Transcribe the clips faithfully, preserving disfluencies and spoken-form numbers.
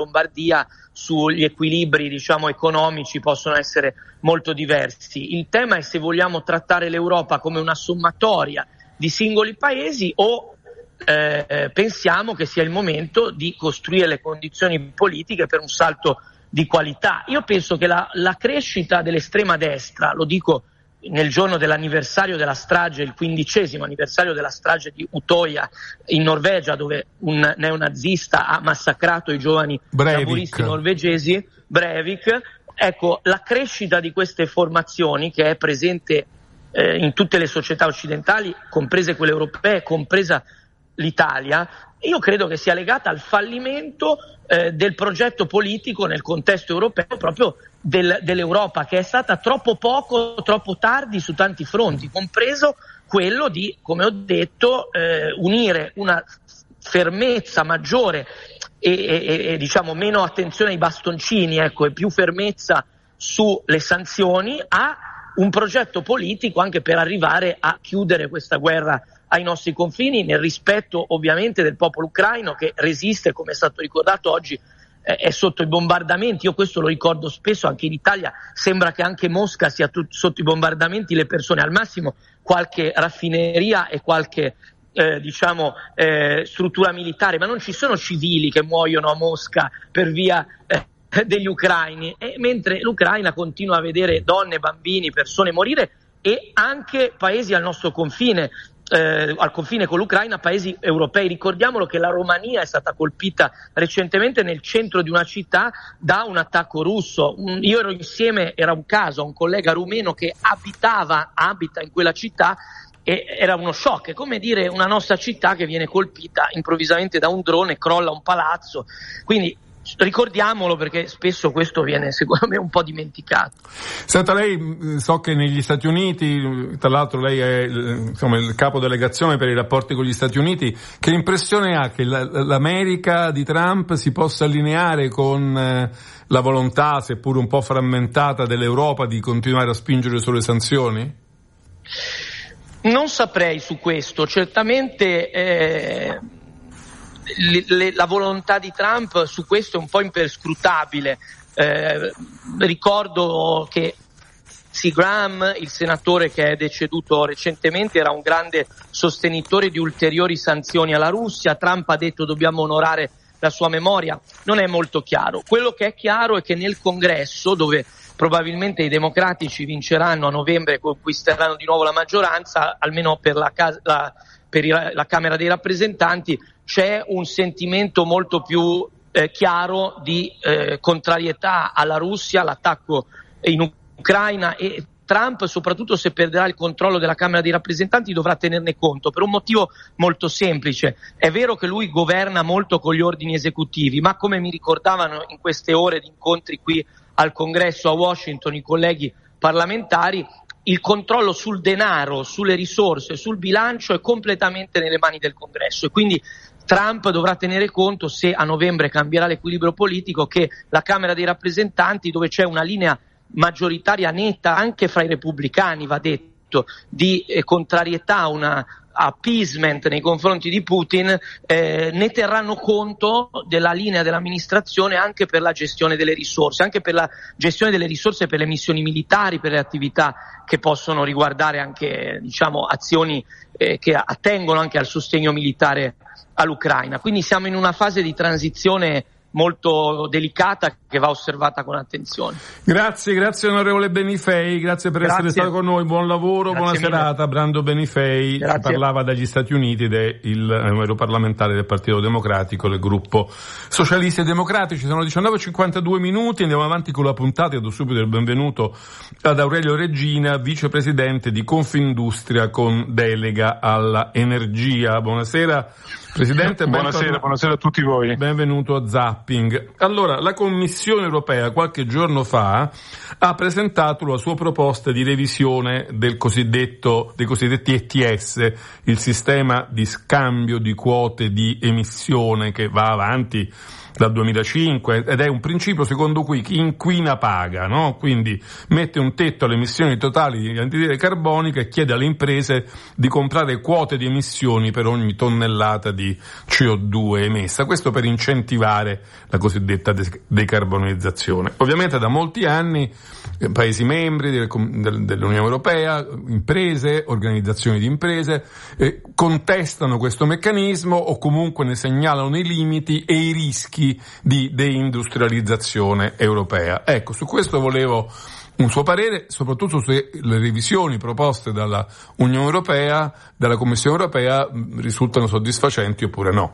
Lombardia sugli equilibri, diciamo, economici possono essere molto diversi. Il tema è se vogliamo trattare l'Europa come una sommatoria di singoli paesi o eh, pensiamo che sia il momento di costruire le condizioni politiche per un salto di qualità. Io penso che la, la crescita dell'estrema destra, lo dico nel giorno dell'anniversario della strage, il quindicesimo anniversario della strage di Utoya in Norvegia, dove un neonazista ha massacrato i giovani laburisti norvegesi, Breivik. Ecco, la crescita di queste formazioni, che è presente eh, in tutte le società occidentali, comprese quelle europee, compresa l'Italia, io credo che sia legata al fallimento eh, del progetto politico nel contesto europeo, proprio del, dell'Europa, che è stata troppo poco, troppo tardi su tanti fronti, compreso quello di, come ho detto, eh, unire una fermezza maggiore e, e, e diciamo meno attenzione ai bastoncini, ecco, e più fermezza sulle sanzioni a un progetto politico anche per arrivare a chiudere questa guerra ai nostri confini, nel rispetto ovviamente del popolo ucraino che resiste, come è stato ricordato oggi, eh, è sotto i bombardamenti. Io questo lo ricordo spesso, anche in Italia sembra che anche Mosca sia tut- sotto i bombardamenti, le persone al massimo qualche raffineria e qualche eh, diciamo eh, struttura militare, ma non ci sono civili che muoiono a Mosca per via eh, degli ucraini, e mentre l'Ucraina continua a vedere donne, bambini, persone morire, e anche paesi al nostro confine, eh, al confine con l'Ucraina, paesi europei. Ricordiamolo che la Romania è stata colpita recentemente nel centro di una città da un attacco russo. Un, io ero insieme, era un caso, un collega rumeno che abitava, abita in quella città, e era uno shock, è come dire una nostra città che viene colpita improvvisamente da un drone, crolla un palazzo. Quindi ricordiamolo, perché spesso questo viene secondo me un po' dimenticato. Senta, lei, so che negli Stati Uniti, tra l'altro lei è insomma il capo delegazione per i rapporti con gli Stati Uniti, che impressione ha che la, l'America di Trump si possa allineare con eh, la volontà, seppur un po' frammentata, dell'Europa di continuare a spingere sulle sanzioni? Non saprei su questo, certamente eh, le, le, la volontà di Trump su questo è un po' imperscrutabile. Eh, ricordo che Lindsey Graham, il senatore che è deceduto recentemente, era un grande sostenitore di ulteriori sanzioni alla Russia. Trump ha detto dobbiamo onorare la sua memoria. Non è molto chiaro. Quello che è chiaro è che nel Congresso, dove probabilmente i democratici vinceranno a novembre e conquisteranno di nuovo la maggioranza, almeno per la, la, per la Camera dei rappresentanti, c'è un sentimento molto più eh, chiaro di eh, contrarietà alla Russia, all'attacco in Ucraina, e Trump, soprattutto se perderà il controllo della Camera dei rappresentanti, dovrà tenerne conto per un motivo molto semplice. È vero che lui governa molto con gli ordini esecutivi, ma come mi ricordavano in queste ore di incontri qui al Congresso a Washington i colleghi parlamentari, il controllo sul denaro, sulle risorse, sul bilancio è completamente nelle mani del Congresso, e quindi Trump dovrà tenere conto, se a novembre cambierà l'equilibrio politico, che la Camera dei rappresentanti, dove c'è una linea maggioritaria netta anche fra i repubblicani, va detto, di eh, contrarietà, una appeasement nei confronti di Putin, eh, ne terranno conto della linea dell'amministrazione anche per la gestione delle risorse, anche per la gestione delle risorse per le missioni militari, per le attività che possono riguardare anche, diciamo, azioni eh, che attengono anche al sostegno militare all'Ucraina. Quindi siamo in una fase di transizione molto delicata che va osservata con attenzione. Grazie, grazie onorevole Benifei, grazie per grazie. essere stato con noi, buon lavoro, grazie buona mille. serata. Brando Benifei ci parlava dagli Stati Uniti ed è il europarlamentare del Partito Democratico, del gruppo Socialisti e Democratici. Sono diciannove e cinquantadue minuti, andiamo avanti con la puntata e do subito il benvenuto ad Aurelio Regina, vicepresidente di Confindustria con delega alla energia. Buonasera Presidente, buonasera, buonasera a tutti voi. Benvenuto a Zapping. Allora, la Commissione europea qualche giorno fa ha presentato la sua proposta di revisione del cosiddetto, dei cosiddetti E T S, il sistema di scambio di quote di emissione che va avanti dal duemilacinque, ed è un principio secondo cui chi inquina paga, no? Quindi mette un tetto alle emissioni totali di anidride carbonica e chiede alle imprese di comprare quote di emissioni per ogni tonnellata di C O due emessa, questo per incentivare la cosiddetta decarbonizzazione. Ovviamente da molti anni eh, Paesi membri del, del, dell'Unione Europea, imprese, organizzazioni di imprese eh, contestano questo meccanismo o comunque ne segnalano i limiti e i rischi di deindustrializzazione europea. Ecco, su questo volevo un suo parere, soprattutto se le revisioni proposte dalla Unione Europea, dalla Commissione Europea, risultano soddisfacenti oppure no.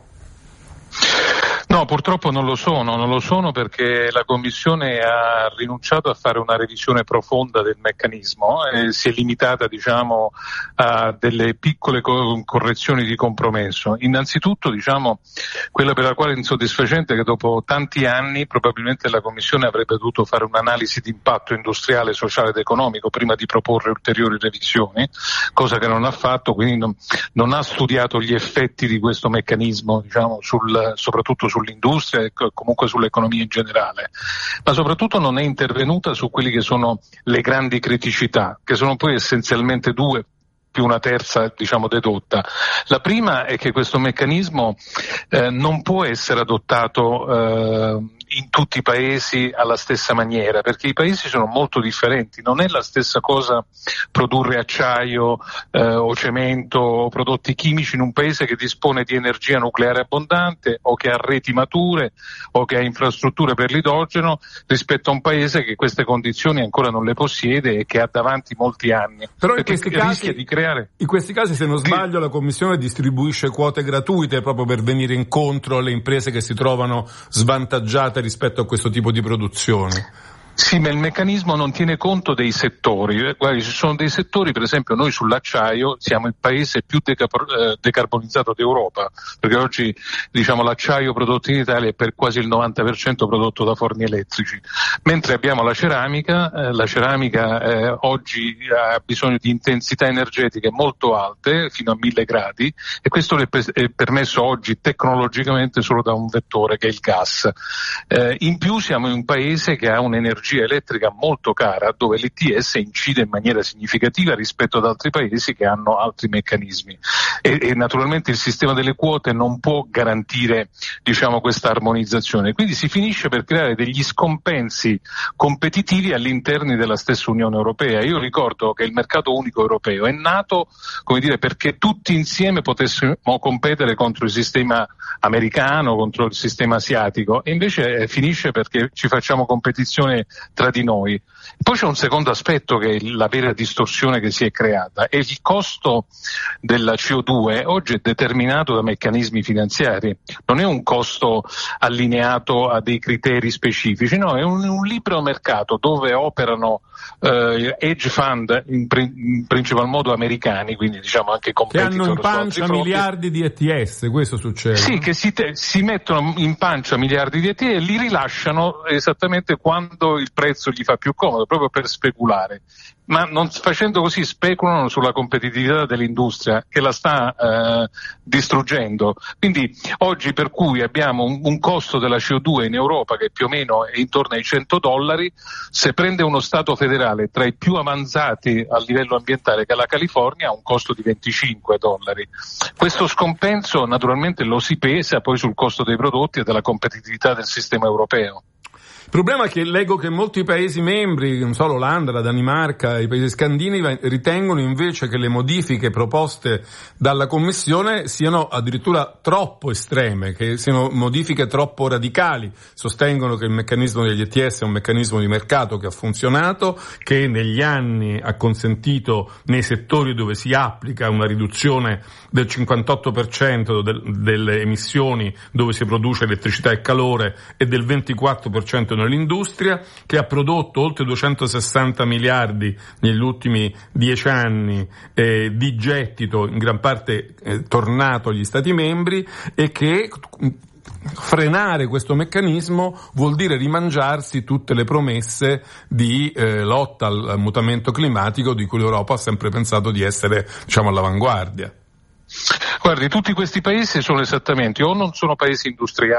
No, purtroppo non lo sono, non lo sono perché la Commissione ha rinunciato a fare una revisione profonda del meccanismo e si è limitata, diciamo, a delle piccole co- correzioni di compromesso. Innanzitutto, diciamo, quella per la quale è insoddisfacente è che dopo tanti anni probabilmente la Commissione avrebbe dovuto fare un'analisi di impatto industriale, sociale ed economico prima di proporre ulteriori revisioni, cosa che non ha fatto, quindi non, non ha studiato gli effetti di questo meccanismo, diciamo, sul, soprattutto sul sull'industria e comunque sull'economia in generale, ma soprattutto non è intervenuta su quelle che sono le grandi criticità, che sono poi essenzialmente due, più una terza, diciamo, dedotta. La prima è che questo meccanismo eh, non può essere adottato eh, in tutti i paesi alla stessa maniera, perché i paesi sono molto differenti. Non è la stessa cosa produrre acciaio eh, o cemento o prodotti chimici in un paese che dispone di energia nucleare abbondante o che ha reti mature o che ha infrastrutture per l'idrogeno rispetto a un paese che queste condizioni ancora non le possiede e che ha davanti molti anni. Però in questi casi, rischia di creare... in questi casi, se non sbaglio, la Commissione distribuisce quote gratuite proprio per venire incontro alle imprese che si trovano svantaggiate rispetto a questo tipo di produzione. Sì, ma il meccanismo non tiene conto dei settori. Guardi, ci sono dei settori, per esempio noi sull'acciaio siamo il paese più deca- decarbonizzato d'Europa, perché oggi, diciamo, l'acciaio prodotto in Italia è per quasi il novanta per cento prodotto da forni elettrici, mentre abbiamo la ceramica, eh, la ceramica eh, oggi ha bisogno di intensità energetiche molto alte, fino a mille gradi, e questo è, pe- è permesso oggi tecnologicamente solo da un vettore che è il gas. Eh, in più siamo in un paese che ha un'energia elettrica molto cara, dove l'I T S incide in maniera significativa rispetto ad altri paesi che hanno altri meccanismi e, e naturalmente il sistema delle quote non può garantire, diciamo, questa armonizzazione, quindi si finisce per creare degli scompensi competitivi all'interno della stessa Unione Europea. Io ricordo che il mercato unico europeo è nato, come dire, perché tutti insieme potessimo competere contro il sistema americano, contro il sistema asiatico, e invece eh, finisce perché ci facciamo competizione tra di noi. Poi c'è un secondo aspetto che è la vera distorsione che si è creata, e il costo della C O due oggi è determinato da meccanismi finanziari, non è un costo allineato a dei criteri specifici, no, è un, un libero mercato dove operano eh, hedge fund in, pri- in principal modo americani, quindi diciamo anche competitor, che hanno in pancia miliardi di E T S, questo succede? Sì, che si, te- si mettono in pancia miliardi di E T S e li rilasciano esattamente quando il prezzo gli fa più comodo, proprio per speculare. Ma non facendo così speculano sulla competitività dell'industria che la sta eh, distruggendo. Quindi oggi, per cui abbiamo un, un costo della C O due in Europa che più o meno è intorno ai cento dollari, se prende uno Stato federale tra i più avanzati a livello ambientale, che è la California, ha un costo di venticinque dollari. Questo scompenso naturalmente lo si pesa poi sul costo dei prodotti e della competitività del sistema europeo. Il problema è che leggo che molti Paesi membri, non so, l'Olanda, la Danimarca, i Paesi scandinavi, ritengono invece che le modifiche proposte dalla Commissione siano addirittura troppo estreme, che siano modifiche troppo radicali. Sostengono che il meccanismo degli E T S è un meccanismo di mercato che ha funzionato, che negli anni ha consentito nei settori dove si applica una riduzione del cinquantotto per cento del, delle emissioni dove si produce elettricità e calore e del ventiquattro per cento nell'industria, che ha prodotto oltre duecentosessanta miliardi negli ultimi dieci anni eh, di gettito, in gran parte eh, tornato agli Stati membri, e che frenare questo meccanismo vuol dire rimangiarsi tutte le promesse di eh, lotta al mutamento climatico di cui l'Europa ha sempre pensato di essere, diciamo, all'avanguardia. Guardi, tutti questi paesi sono esattamente, o non sono paesi industriali,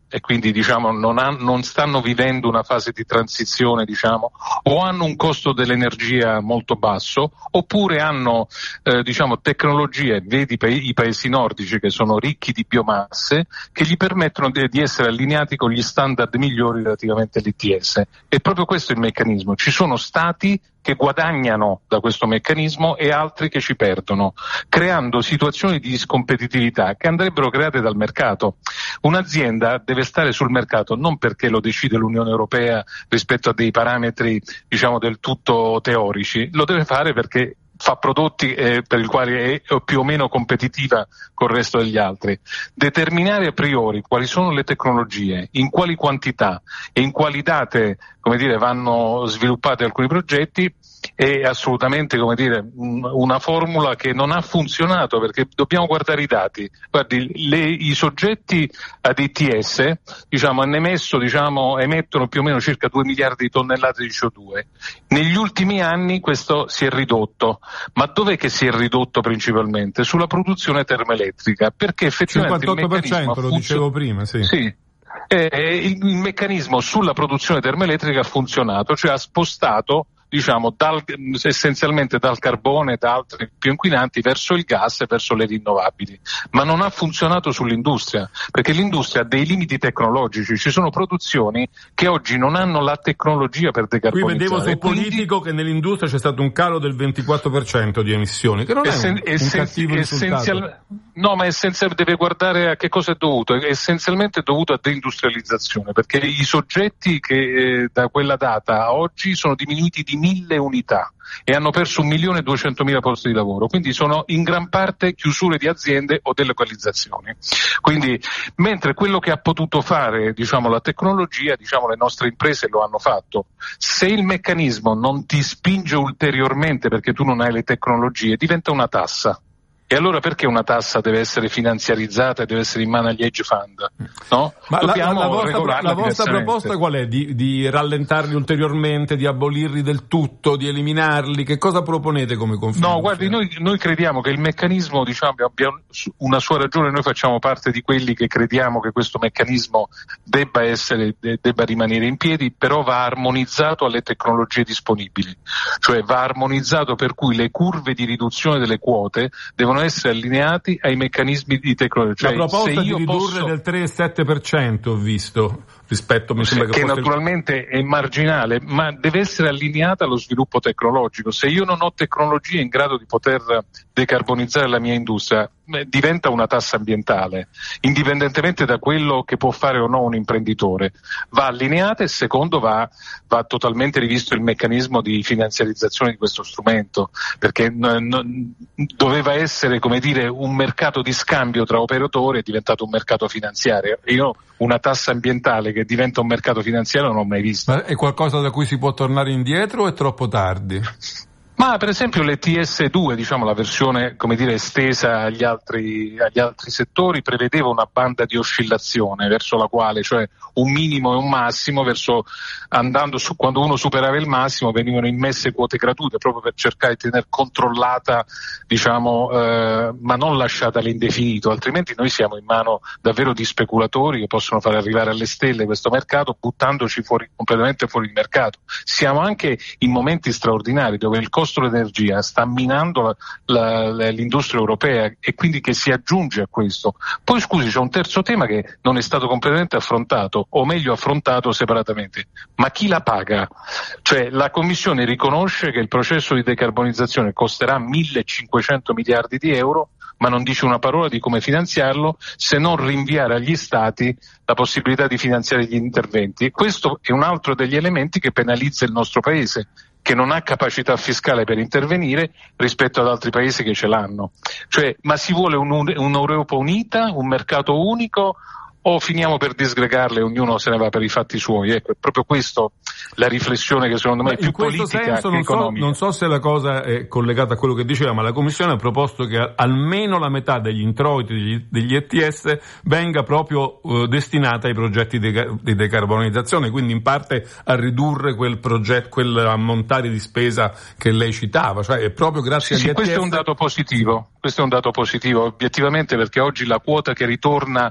e quindi diciamo non, han, non stanno vivendo una fase di transizione, diciamo, o hanno un costo dell'energia molto basso, oppure hanno eh, diciamo tecnologie, vedi pa- i paesi nordici che sono ricchi di biomasse, che gli permettono di, di essere allineati con gli standard migliori relativamente all'I T S. E proprio questo è il meccanismo. Ci sono stati che guadagnano da questo meccanismo e altri che ci perdono, creando situazioni di discompetitività che andrebbero create dal mercato. Un'azienda deve stare sul mercato non perché lo decide l'Unione Europea rispetto a dei parametri, diciamo, del tutto teorici, lo deve fare perché fa prodotti eh, per i quali è più o meno competitiva col resto degli altri. Determinare a priori quali sono le tecnologie, in quali quantità e in quali date, come dire, vanno sviluppati alcuni progetti è assolutamente, come dire, una formula che non ha funzionato, perché dobbiamo guardare i dati. Guardi, le, i soggetti ad I T S, diciamo, hanno emesso, diciamo, emettono più o meno circa due miliardi di tonnellate di C O due. Negli ultimi anni questo si è ridotto. Ma dov'è che si è ridotto principalmente? Sulla produzione termoelettrica, perché effettivamente cinquantotto per cento, il meccanismo lo dicevo prima, sì. Sì. Eh, il, il meccanismo sulla produzione termoelettrica ha funzionato, cioè ha spostato, diciamo, dal, essenzialmente dal carbone e da altri più inquinanti verso il gas e verso le rinnovabili, ma non ha funzionato sull'industria, perché l'industria ha dei limiti tecnologici. Ci sono produzioni che oggi non hanno la tecnologia per decarbonizzare. Qui vedevo sul quindi, politico che nell'industria c'è stato un calo del ventiquattro per cento di emissioni, che non è essen- un, essen- un cattivo risultato. No, ma essenzial- deve guardare a che cosa è dovuto. È essenzialmente dovuto a deindustrializzazione, perché i soggetti che eh, da quella data a oggi sono diminuiti di mille unità e hanno perso un milione e duecentomila posti di lavoro, quindi sono in gran parte chiusure di aziende o delocalizzazioni. Quindi, mentre quello che ha potuto fare, diciamo, la tecnologia, diciamo, le nostre imprese lo hanno fatto. Se il meccanismo non ti spinge ulteriormente perché tu non hai le tecnologie, diventa una tassa. E allora perché una tassa deve essere finanziarizzata e deve essere in mano agli hedge fund? No? Ma Dobbiamo la, la vostra, la vostra diversamente. proposta qual è? Di, di rallentarli ulteriormente, di abolirli del tutto, di eliminarli? Che cosa proponete come confine? No, guardi, noi, noi crediamo che il meccanismo, diciamo, abbia una sua ragione. Noi facciamo parte di quelli che crediamo che questo meccanismo debba essere, de, debba rimanere in piedi, però va armonizzato alle tecnologie disponibili. Cioè va armonizzato per cui le curve di riduzione delle quote devono essere allineati ai meccanismi di tecnologia. La proposta se io di ridurre posso... del tre virgola sette per cento ho visto, rispetto mi sembra che, che fosse... naturalmente è marginale, ma deve essere allineata allo sviluppo tecnologico. Se io non ho tecnologie in grado di poter decarbonizzare la mia industria, diventa una tassa ambientale, indipendentemente da quello che può fare o no un imprenditore. Va allineata e secondo va, va totalmente rivisto il meccanismo di finanziarizzazione di questo strumento, perché n- n- doveva essere, come dire, un mercato di scambio tra operatori, è diventato un mercato finanziario. Io una tassa ambientale che diventa un mercato finanziario non l'ho mai vista. Ma è qualcosa da cui si può tornare indietro o è troppo tardi? Ma per esempio l'E T S due, diciamo la versione, come dire, estesa agli altri, agli altri settori, prevedeva una banda di oscillazione verso la quale, cioè un minimo e un massimo, verso andando su, quando uno superava il massimo venivano immesse quote gratuite proprio per cercare di tenere controllata, diciamo, eh, ma non lasciata all'indefinito, altrimenti noi siamo in mano davvero di speculatori che possono fare arrivare alle stelle questo mercato buttandoci fuori, completamente fuori il mercato. Siamo anche in momenti straordinari dove il costo dell'energia sta minando la, la, l'industria europea e quindi che si aggiunge a questo. Poi scusi, c'è un terzo tema che non è stato completamente affrontato, o meglio affrontato separatamente. Ma chi la paga? Cioè la Commissione riconosce che il processo di decarbonizzazione costerà millecinquecento miliardi di euro, ma non dice una parola di come finanziarlo, se non rinviare agli Stati la possibilità di finanziare gli interventi. Questo è un altro degli elementi che penalizza il nostro Paese, che non ha capacità fiscale per intervenire rispetto ad altri paesi che ce l'hanno. Cioè, ma si vuole un, un'Europa unita, un mercato unico, o finiamo per disgregarle e ognuno se ne va per i fatti suoi? Ecco, è proprio questo la riflessione che secondo me è più politica che non economica. So, non so se la cosa è collegata a quello che diceva, ma la Commissione ha proposto che almeno la metà degli introiti degli, degli E T S venga proprio uh, destinata ai progetti di, di decarbonizzazione, quindi in parte a ridurre quel progetto, quel ammontare di spesa che lei citava, cioè è proprio grazie sì, agli sì, E T S. Questo è un dato positivo, questo è un dato positivo obiettivamente, perché oggi la quota che ritorna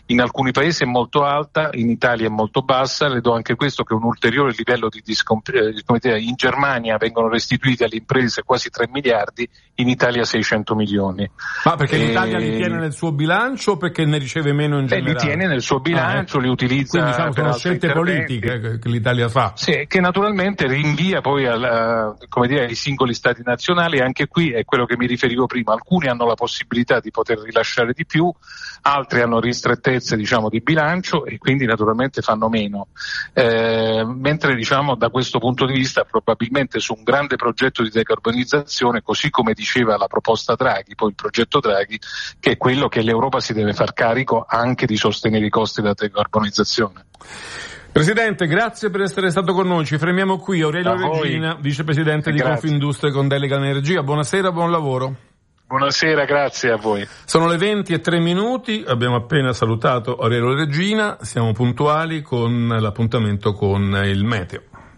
in alcuni paesi è molto alta, in Italia è molto bassa. Le do anche questo che è un ulteriore livello di discompetitività. In Germania vengono restituiti alle imprese quasi tre miliardi, in Italia seicento milioni. Ma perché e... l'Italia li tiene nel suo bilancio o perché ne riceve meno in generale? Eh, li tiene nel suo bilancio, ah, eh. li utilizza. Quindi diciamo sono scelte politiche che l'Italia fa. Sì, che naturalmente rinvia poi alla, come dire, ai singoli stati nazionali. Anche qui è quello che mi riferivo prima: alcuni hanno la possibilità di poter rilasciare di più, altri hanno ristrettezze, diciamo, di bilancio e quindi naturalmente fanno meno. Eh, mentre, diciamo, da questo punto di vista probabilmente su un grande progetto di decarbonizzazione, così come diceva la proposta Draghi, poi il progetto Draghi, che è quello che l'Europa si deve far carico anche di sostenere i costi della decarbonizzazione. Presidente, grazie per essere stato con noi. Ci fermiamo qui. Aurelio Regina, vicepresidente di Confindustria con delega all'energia. Buonasera, buon lavoro. Buonasera, grazie a voi. Sono le venti e tre minuti, abbiamo appena salutato Aurelio Regina, siamo puntuali con l'appuntamento con il meteo.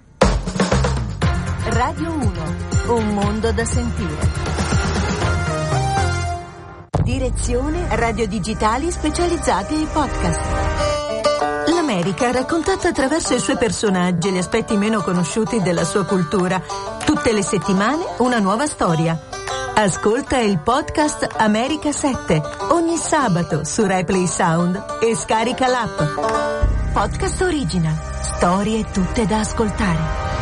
Radio uno, un mondo da sentire. Direzione Radio Digitali specializzati ai podcast. L'America raccontata attraverso i suoi personaggi e gli aspetti meno conosciuti della sua cultura. Tutte le settimane una nuova storia. Ascolta il podcast America sette ogni sabato su RaiPlay Sound e scarica l'app. Podcast Original. Storie tutte da ascoltare.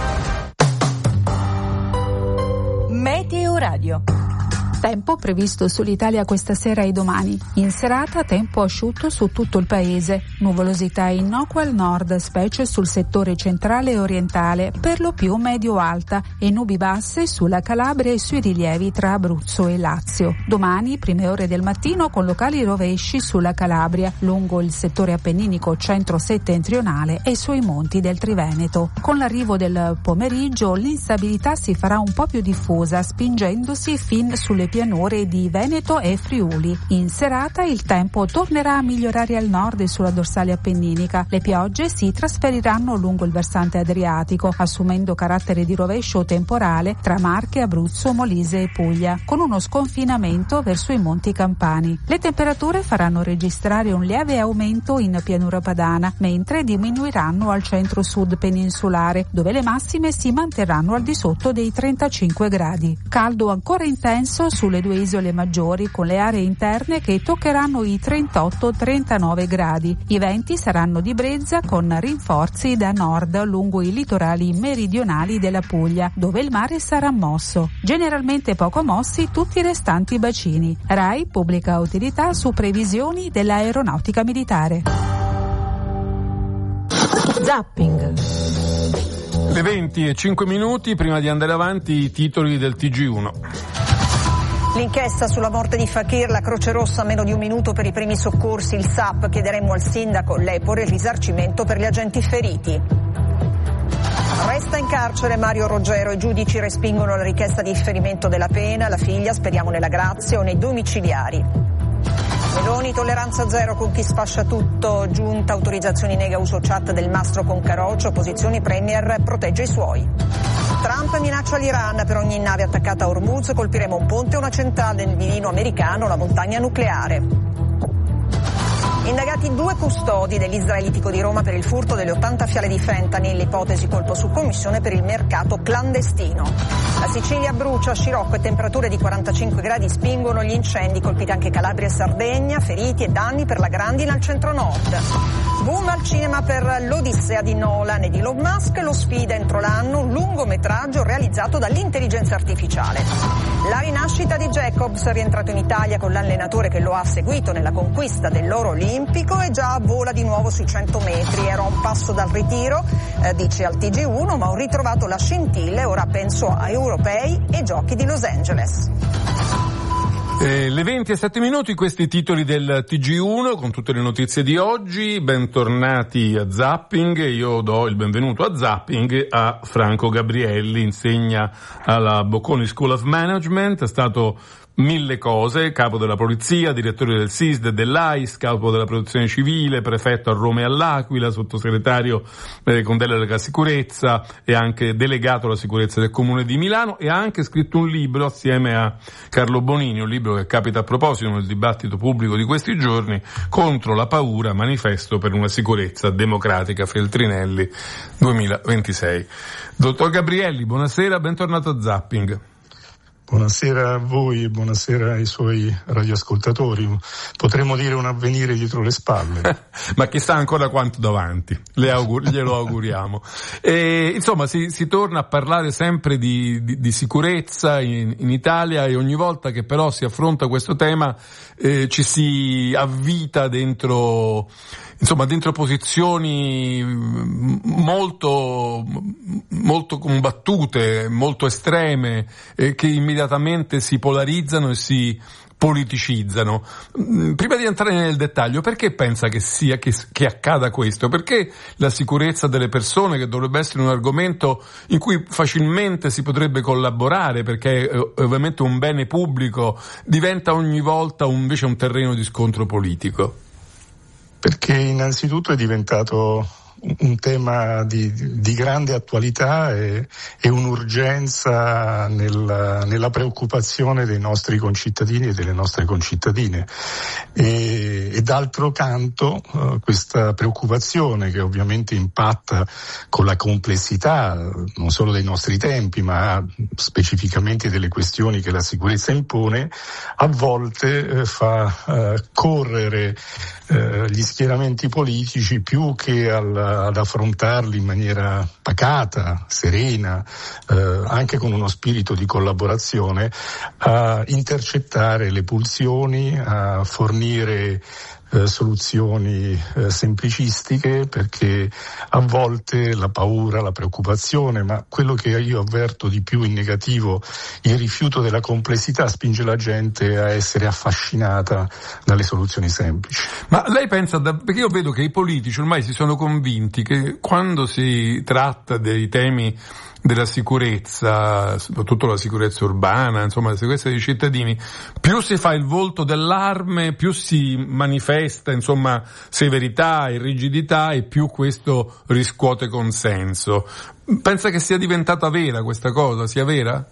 Meteo Radio. Tempo previsto sull'Italia questa sera e domani. In serata tempo asciutto su tutto il paese. Nuvolosità innocua al nord, specie sul settore centrale e orientale, per lo più medio-alta, e nubi basse sulla Calabria e sui rilievi tra Abruzzo e Lazio. Domani, prime ore del mattino, con locali rovesci sulla Calabria, lungo il settore appenninico centro-settentrionale e sui monti del Triveneto. Con l'arrivo del pomeriggio l'instabilità si farà un po' più diffusa, spingendosi fin sulle pianure di Veneto e Friuli. In serata il tempo tornerà a migliorare al nord e sulla dorsale appenninica. Le piogge si trasferiranno lungo il versante adriatico, assumendo carattere di rovescio temporale tra Marche, Abruzzo, Molise e Puglia, con uno sconfinamento verso i monti campani. Le temperature faranno registrare un lieve aumento in pianura padana, mentre diminuiranno al centro-sud peninsulare, dove le massime si manterranno al di sotto dei trentacinque gradi. Caldo ancora intenso sulle due isole maggiori, con le aree interne che toccheranno i trentotto trentanove gradi. I venti saranno di brezza con rinforzi da nord lungo i litorali meridionali della Puglia, dove il mare sarà mosso. Generalmente poco mossi tutti i restanti bacini. RAI pubblica utilità su previsioni dell'aeronautica militare. Zapping. Le venti e cinque minuti, prima di andare avanti, i titoli del T G uno. L'inchiesta sulla morte di Fakir, la Croce Rossa meno di un minuto per i primi soccorsi, il S A P, chiederemmo al sindaco l'Epore il risarcimento per gli agenti feriti. Resta in carcere Mario Roggero, i giudici respingono la richiesta di differimento della pena, la figlia speriamo nella grazia o nei domiciliari. Meloni, tolleranza zero con chi sfascia tutto, giunta, autorizzazioni nega uso chat del mastro con Caroccio, opposizioni Premier protegge i suoi. Trump minaccia l'Iran, per ogni nave attaccata a Hormuz colpiremo un ponte e una centrale nel mirino americano, la montagna nucleare. Indagati due custodi dell'israelitico di Roma per il furto delle ottanta fiale di fentanyl, l'ipotesi colpo su commissione per il mercato clandestino. La Sicilia brucia, scirocco e temperature di quarantacinque gradi spingono gli incendi, colpiti anche Calabria e Sardegna, feriti e danni per la grandine al centro-nord. Boom al cinema per l'Odissea di Nolan e di Elon Musk, lo sfida entro l'anno, un lungometraggio realizzato dall'intelligenza artificiale. La rinascita di Jacobs, rientrato in Italia con l'allenatore che lo ha seguito nella conquista dell'oro olimpico e già vola di nuovo sui cento metri, era un passo dal ritiro, eh, dice al T G uno, ma ho ritrovato la scintilla e ora penso a europei e giochi di Los Angeles. Eh, le venti e sette minuti, questi titoli del T G uno con tutte le notizie di oggi. Bentornati a Zapping. Io do il benvenuto a Zapping a Franco Gabrielli, insegna alla Bocconi School of Management, è stato mille cose, capo della polizia, direttore del S I S D e dell'A I S, capo della protezione civile, prefetto a Roma e all'Aquila, sottosegretario eh, con delega alla sicurezza e anche delegato alla sicurezza del Comune di Milano, e ha anche scritto un libro assieme a Carlo Bonini, un libro che capita a proposito nel dibattito pubblico di questi giorni, Contro la paura, manifesto per una sicurezza democratica, Feltrinelli duemilaventisei. Dottor Gabrielli, buonasera, bentornato a Zapping. Buonasera a voi e buonasera ai suoi radioascoltatori. Potremmo dire un avvenire dietro le spalle. Ma chissà ancora quanto davanti, Le augur- glielo auguriamo. E, insomma, si, si torna a parlare sempre di, di, di sicurezza in, in Italia, e ogni volta che però si affronta questo tema eh, ci si avvita dentro... Insomma, dentro posizioni molto, molto combattute, molto estreme, eh, che immediatamente si polarizzano e si politicizzano. Prima di entrare nel dettaglio, perché pensa che sia, che, che accada questo? Perché la sicurezza delle persone, che dovrebbe essere un argomento in cui facilmente si potrebbe collaborare, perché è ovviamente un bene pubblico, diventa ogni volta un, invece un terreno di scontro politico? Perché innanzitutto è diventato un tema di, di grande attualità e, e un'urgenza nella, nella preoccupazione dei nostri concittadini e delle nostre concittadine. E, e d'altro canto uh, questa preoccupazione, che ovviamente impatta con la complessità non solo dei nostri tempi, ma specificamente delle questioni che la sicurezza impone, a volte uh, fa uh, correre uh, gli schieramenti politici più che al ad affrontarli in maniera pacata, serena, eh, anche con uno spirito di collaborazione, a intercettare le pulsioni, a fornire eh, soluzioni eh, semplicistiche, perché a volte la paura, la preoccupazione, ma quello che io avverto di più in negativo, il rifiuto della complessità, spinge la gente a essere affascinata dalle soluzioni semplici. Ma lei pensa, da, perché io vedo che i politici ormai si sono convinti che quando si tratta dei temi della sicurezza, soprattutto la sicurezza urbana, insomma la sicurezza dei cittadini, più si fa il volto dell'arme, più si manifesta, insomma, severità e rigidità, e più questo riscuote consenso. Pensa che sia diventata vera questa cosa, sia vera?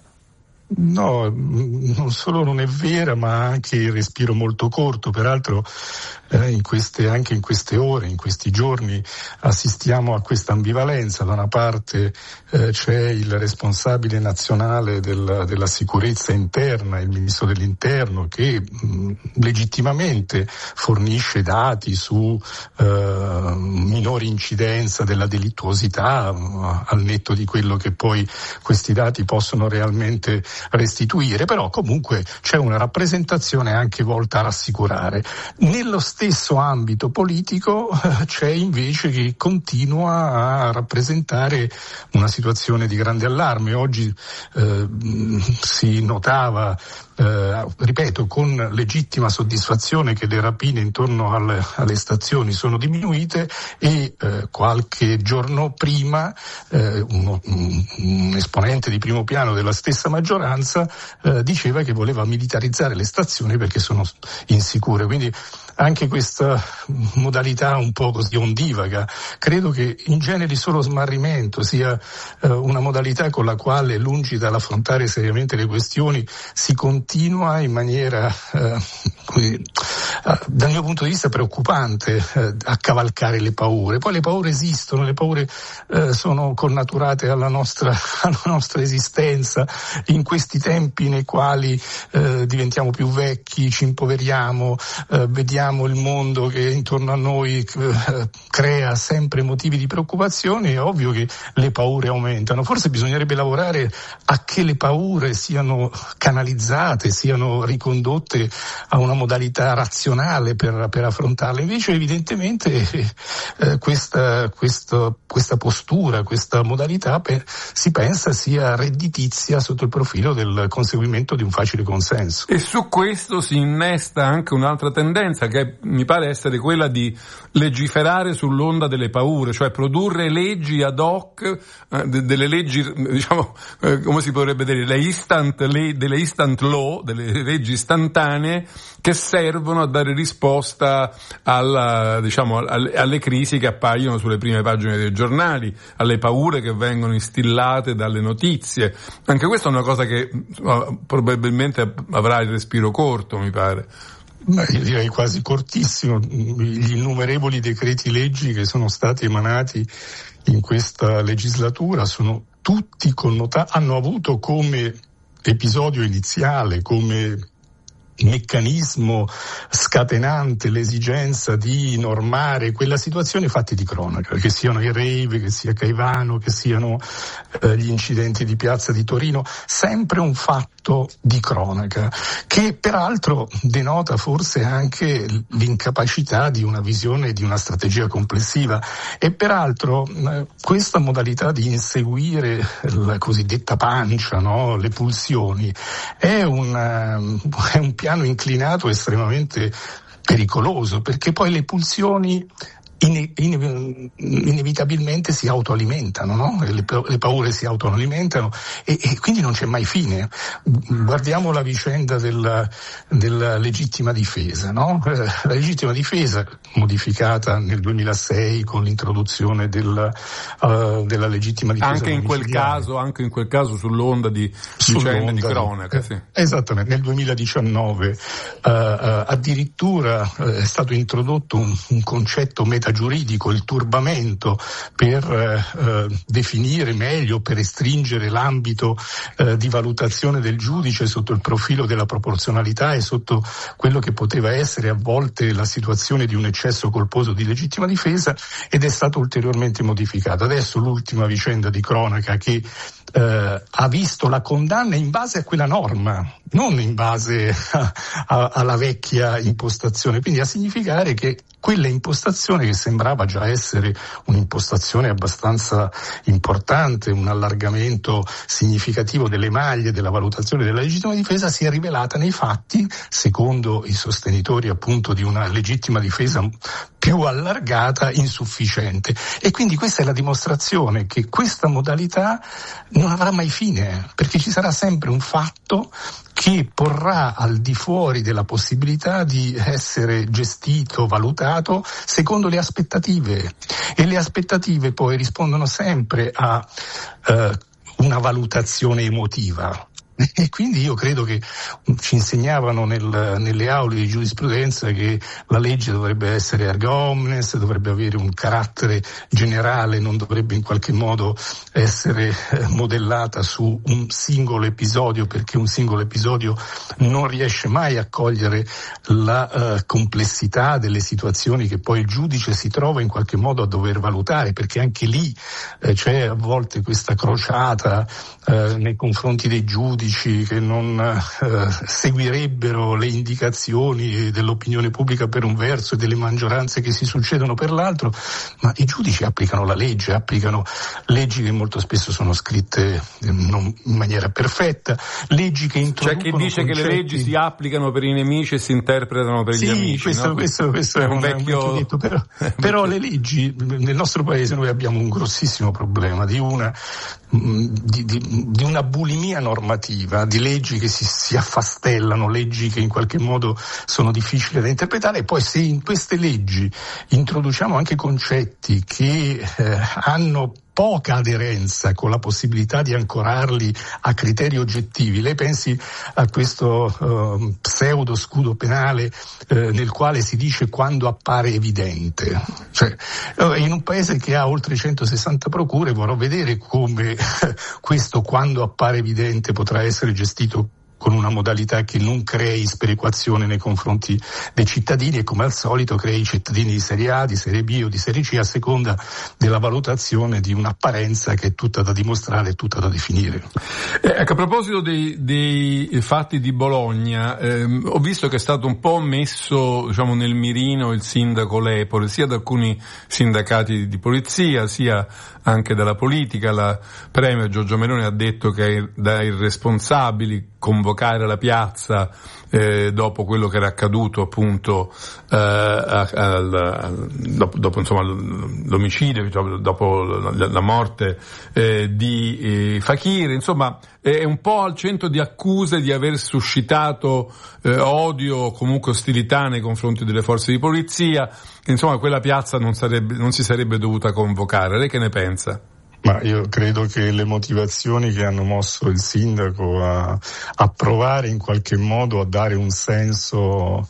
No, non solo non è vera, ma anche il respiro molto corto. Peraltro eh, in queste, anche in queste ore, in questi giorni assistiamo a questa ambivalenza. Da una parte eh, c'è il responsabile nazionale del, della sicurezza interna, il ministro dell'interno, che mh, legittimamente fornisce dati su eh, minore incidenza della delittuosità, mh, al netto di quello che poi questi dati possono realmente restituire, però comunque c'è una rappresentazione anche volta a rassicurare. Nello stesso ambito politico eh, c'è invece che continua a rappresentare una situazione di grande allarme. Oggi eh, si notava, eh, ripeto, con legittima soddisfazione, che le rapine intorno alle, alle stazioni sono diminuite, e eh, qualche giorno prima eh, uno, un, un esponente di primo piano della stessa maggioranza Eh, diceva che voleva militarizzare le stazioni perché sono insicure. Quindi anche questa modalità un po' così ondivaga, credo che in genere solo smarrimento sia eh, una modalità con la quale, lungi dall'affrontare seriamente le questioni, si continua in maniera eh, così, eh, dal mio punto di vista preoccupante, eh, a cavalcare le paure. Poi le paure esistono, le paure eh, sono connaturate alla nostra, alla nostra esistenza in questi tempi nei quali eh, diventiamo più vecchi, ci impoveriamo, eh, vediamo il mondo che intorno a noi eh, crea sempre motivi di preoccupazione. È ovvio che le paure aumentano. Forse bisognerebbe lavorare a che le paure siano canalizzate, siano ricondotte a una modalità razionale razionale per, per affrontarla. Invece evidentemente eh, questa, questa, questa postura, questa modalità per, si pensa sia redditizia sotto il profilo del conseguimento di un facile consenso. E su questo si innesta anche un'altra tendenza che mi pare essere quella di legiferare sull'onda delle paure, cioè produrre leggi ad hoc, eh, de, delle leggi, diciamo, eh, come si potrebbe dire, le instant, le, delle instant law, delle leggi istantanee che servono a dare risposta alla, diciamo, alle, alle crisi che appaiono sulle prime pagine dei giornali, alle paure che vengono instillate dalle notizie. Anche questa è una cosa che uh, probabilmente avrà il respiro corto, mi pare. Beh, io direi quasi cortissimo. Gli innumerevoli decreti leggi che sono stati emanati in questa legislatura sono tutti connotati, hanno avuto come episodio iniziale, come meccanismo scatenante l'esigenza di normare quella situazione fatti di cronaca, che siano i rave, che sia Caivano, che siano eh, gli incidenti di Piazza di Torino, sempre un fatto di cronaca, che peraltro denota forse anche l'incapacità di una visione, di una strategia complessiva. E peraltro eh, questa modalità di inseguire la cosiddetta pancia, no? Le pulsioni, è un, è un piano inclinato estremamente pericoloso, perché poi le pulsioni in, in, inevitabilmente si autoalimentano, no? Le, le paure si autoalimentano e, e quindi non c'è mai fine. Guardiamo la vicenda della, della legittima difesa, no? La legittima difesa modificata nel duemilasei con l'introduzione della, uh, della legittima difesa. Anche in quel caso, anche in quel caso sull'onda di vicende di cronaca, eh, sì. Esattamente, nel duemiladiciannove uh, uh, addirittura uh, è stato introdotto un, un concetto meta giuridico, il turbamento, per eh, definire meglio, per restringere l'ambito eh, di valutazione del giudice sotto il profilo della proporzionalità e sotto quello che poteva essere a volte la situazione di un eccesso colposo di legittima difesa, ed è stato ulteriormente modificato. Adesso l'ultima vicenda di cronaca che eh, ha visto la condanna in base a quella norma, non in base a, a, alla vecchia impostazione, quindi a significare che quella impostazione, che sembrava già essere un'impostazione abbastanza importante, un allargamento significativo delle maglie della valutazione della legittima difesa, si è rivelata nei fatti, secondo i sostenitori appunto di una legittima difesa più allargata, insufficiente. E quindi questa è la dimostrazione che questa modalità non avrà mai fine, perché ci sarà sempre un fatto che porrà al di fuori della possibilità di essere gestito, valutato secondo le aspettative, e le aspettative poi rispondono sempre a eh, una valutazione emotiva. E quindi io credo che ci insegnavano nel, nelle aule di giurisprudenza che la legge dovrebbe essere erga omnes, dovrebbe avere un carattere generale, non dovrebbe in qualche modo essere modellata su un singolo episodio, perché un singolo episodio non riesce mai a cogliere la uh, complessità delle situazioni che poi il giudice si trova in qualche modo a dover valutare, perché anche lì eh, c'è a volte questa crociata eh, nei confronti dei giudici che non eh, seguirebbero le indicazioni dell'opinione pubblica per un verso e delle maggioranze che si succedono per l'altro, ma i giudici applicano la legge, applicano leggi che molto spesso sono scritte non in maniera perfetta, leggi che introducono C'è chi dice concetti... che le leggi si applicano per i nemici e si interpretano per sì, gli amici. Questo, no? questo, questo è, è un, un vecchio, un detto, però, però le leggi, nel nostro paese noi abbiamo un grossissimo problema di una Di, di, di una bulimia normativa, di leggi che si, si affastellano, leggi che in qualche modo sono difficili da interpretare, e poi se in queste leggi introduciamo anche concetti che eh, hanno poca aderenza con la possibilità di ancorarli a criteri oggettivi. Lei pensi a questo uh, pseudo scudo penale uh, nel quale si dice quando appare evidente. Cioè, uh, in un paese che ha oltre centosessanta procure vorrò vedere come uh, questo quando appare evidente potrà essere gestito con una modalità che non crei sperequazione nei confronti dei cittadini e come al solito crei cittadini di serie A, di serie B o di serie C a seconda della valutazione di un'apparenza che è tutta da dimostrare e tutta da definire. Eh, ecco, a proposito dei, dei fatti di Bologna, ehm, ho visto che è stato un po' messo, diciamo, nel mirino il sindaco Lepore, sia da alcuni sindacati di polizia, sia anche dalla politica. La Premier Giorgia Meloni ha detto che è da irresponsabili convocare la piazza eh, dopo quello che era accaduto appunto eh, a, a, a, dopo, dopo insomma l'omicidio, dopo la, la morte eh, di eh, Fakir. Insomma è un po' al centro di accuse di aver suscitato eh, odio o comunque ostilità nei confronti delle forze di polizia. Insomma quella piazza non sarebbe, non si sarebbe dovuta convocare. Lei che ne pensa? Ma io credo che le motivazioni che hanno mosso il sindaco a, a provare in qualche modo a dare un senso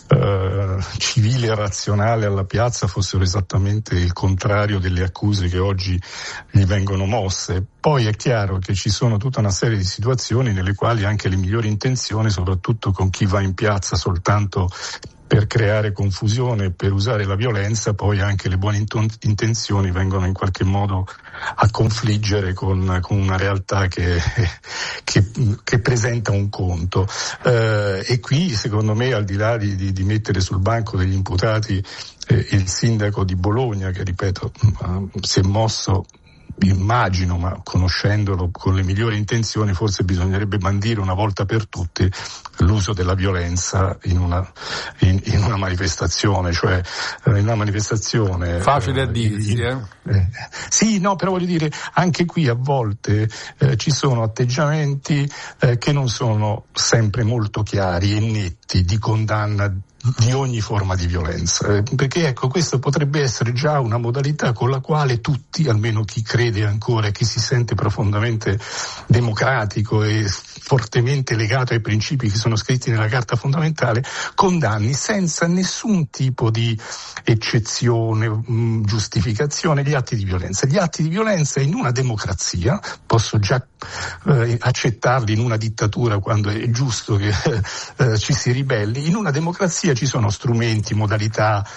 eh, civile e razionale alla piazza fossero esattamente il contrario delle accuse che oggi gli vengono mosse. Poi è chiaro che ci sono tutta una serie di situazioni nelle quali anche le migliori intenzioni, soprattutto con chi va in piazza soltanto per creare confusione, per usare la violenza, poi anche le buone intenzioni vengono in qualche modo a confliggere con, con una realtà che, che, che presenta un conto. Eh, e qui, secondo me, al di là di, di, di mettere sul banco degli imputati eh, il sindaco di Bologna, che ripeto si è mosso, immagino, ma conoscendolo con le migliori intenzioni, forse bisognerebbe bandire una volta per tutte l'uso della violenza in una in, in una manifestazione, cioè in una manifestazione facile a dirsi, eh? eh sì, no, però voglio dire, anche qui a volte eh, ci sono atteggiamenti eh, che non sono sempre molto chiari e netti di condanna di ogni forma di violenza, perché ecco, questo potrebbe essere già una modalità con la quale tutti, almeno chi crede ancora e chi si sente profondamente democratico e fortemente legato ai principi che sono scritti nella Carta fondamentale, condanni senza nessun tipo di eccezione, mh, giustificazione gli atti di violenza. Gli atti di violenza in una democrazia, posso già eh, accettarli in una dittatura quando è giusto che eh, ci si ribelli, in una democrazia ci sono strumenti, modalità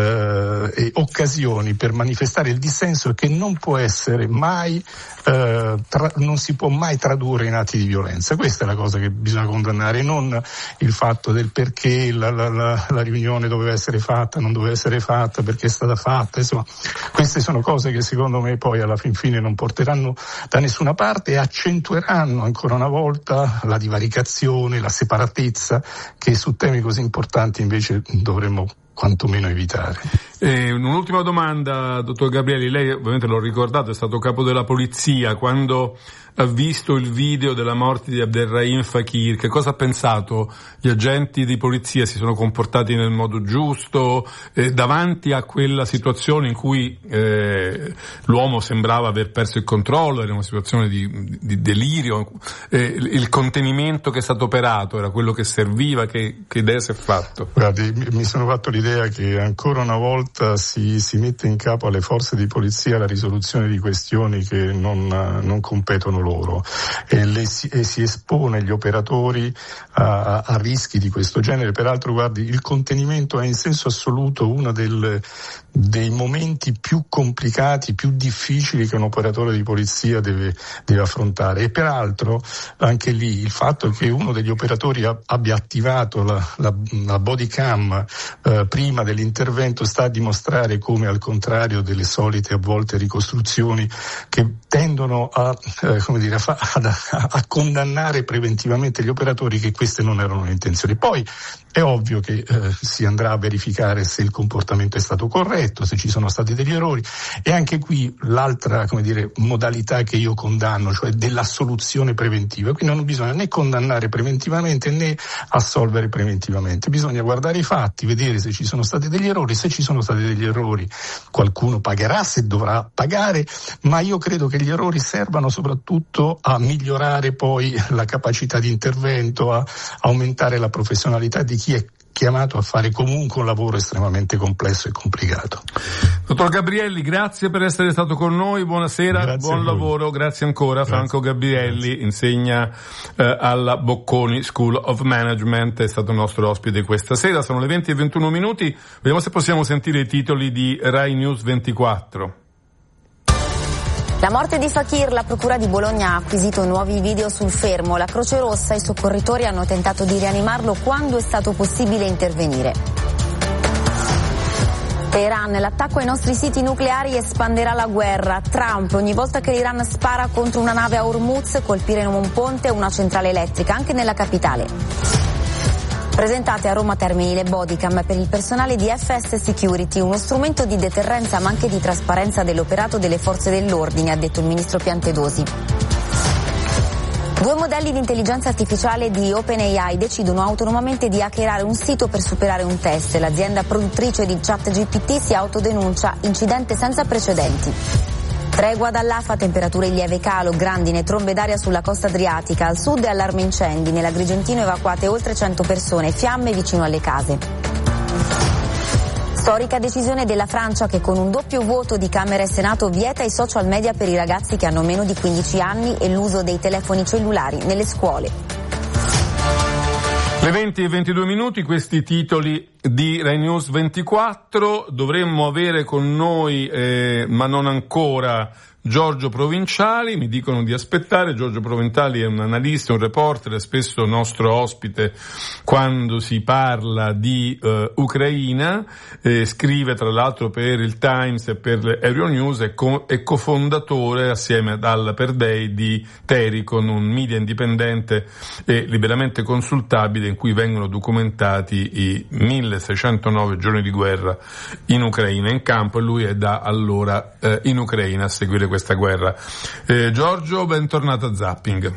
eh, e occasioni per manifestare il dissenso che non può essere mai, eh, tra, non si può mai tradurre in atti di violenza. Questa è la cosa che bisogna condannare, non il fatto del perché la, la, la, la riunione doveva essere fatta, non doveva essere fatta, perché è stata fatta. Insomma, queste sono cose che secondo me poi alla fin fine non porteranno da nessuna parte e accentueranno ancora una volta la divaricazione, la separatezza che su temi così importanti invece dovremmo quantomeno evitare. Eh, un'ultima domanda, dottor Gabrielli. Lei ovviamente l'ho ricordato, è stato capo della polizia. Quando ha visto il video della morte di Abderrahim Fakir, che cosa ha pensato? Gli agenti di polizia si sono comportati nel modo giusto eh, davanti a quella situazione in cui eh, l'uomo sembrava aver perso il controllo, era una situazione di, di delirio, eh, il contenimento che è stato operato era quello che serviva? Che, che idea si è fatto? Guardi, mi sono fatto l'idea che ancora una volta si, si mette in capo alle forze di polizia la risoluzione di questioni che non, non competono loro e, le, e si espone gli operatori a, a rischi di questo genere. Peraltro, guardi, il contenimento è in senso assoluto uno del, dei momenti più complicati, più difficili che un operatore di polizia deve, deve affrontare. E peraltro anche lì il fatto che uno degli operatori a, abbia attivato la, la, la body cam eh, prima dell'intervento sta a dimostrare come, al contrario delle solite a volte ricostruzioni che tendono a eh, come dire, a, fa, a, a condannare preventivamente gli operatori, che queste non erano le intenzioni. Poi è ovvio che eh, si andrà a verificare se il comportamento è stato corretto, se ci sono stati degli errori, e anche qui l'altra, come dire, modalità che io condanno, cioè dell'assoluzione preventiva. Quindi non bisogna né condannare preventivamente né assolvere preventivamente, bisogna guardare i fatti, vedere se ci sono stati degli errori. Se ci sono stati degli errori qualcuno pagherà, se dovrà pagare, ma io credo che gli errori servano soprattutto a migliorare poi la capacità di intervento, a aumentare la professionalità di chi è chiamato a fare comunque un lavoro estremamente complesso e complicato. Dottor Gabrielli, grazie per essere stato con noi, buonasera, grazie, buon lavoro, grazie ancora. Grazie. Franco Gabrielli grazie. insegna eh, alla Bocconi School of Management, è stato il nostro ospite questa sera. Sono le venti e ventuno minuti, vediamo se possiamo sentire i titoli di Rai News ventiquattro. La morte di Fakir, la procura di Bologna ha acquisito nuovi video sul fermo. La Croce Rossa e i soccorritori hanno tentato di rianimarlo quando è stato possibile intervenire. Teheran, l'attacco ai nostri siti nucleari espanderà la guerra. Trump, ogni volta che l'Iran spara contro una nave a Hormuz, colpire un ponte o una centrale elettrica, anche nella capitale. Presentate a Roma Termini le bodycam per il personale di F S Security, uno strumento di deterrenza ma anche di trasparenza dell'operato delle forze dell'ordine, ha detto il ministro Piantedosi. Due modelli di intelligenza artificiale di OpenAI decidono autonomamente di hackerare un sito per superare un test. L'azienda produttrice di ChatGPT si autodenuncia incidente senza precedenti. Tregua dall'A F A, temperature in lieve calo, grandine, trombe d'aria sulla costa adriatica. Al sud allarme incendi, nell'Agrigentino evacuate oltre cento persone, fiamme vicino alle case. Storica decisione della Francia che con un doppio voto di Camera e Senato vieta i social media per i ragazzi che hanno meno di quindici anni e l'uso dei telefoni cellulari nelle scuole. Le venti e ventidue minuti, questi titoli di Rai News ventiquattro. Dovremmo avere con noi, eh, ma non ancora, Giorgio Provinciali. Mi dicono di aspettare. Giorgio Provinciali è un analista, un reporter, è spesso nostro ospite quando si parla di uh, Ucraina, eh, scrive tra l'altro per il Times e per Euronews, è, co- è cofondatore assieme ad Al Perdei di Tericon, un media indipendente e liberamente consultabile in cui vengono documentati i milleseicentonove giorni di guerra in Ucraina in campo, e lui è da allora eh, in Ucraina a seguire questa guerra. Eh, Giorgio, bentornato a Zapping.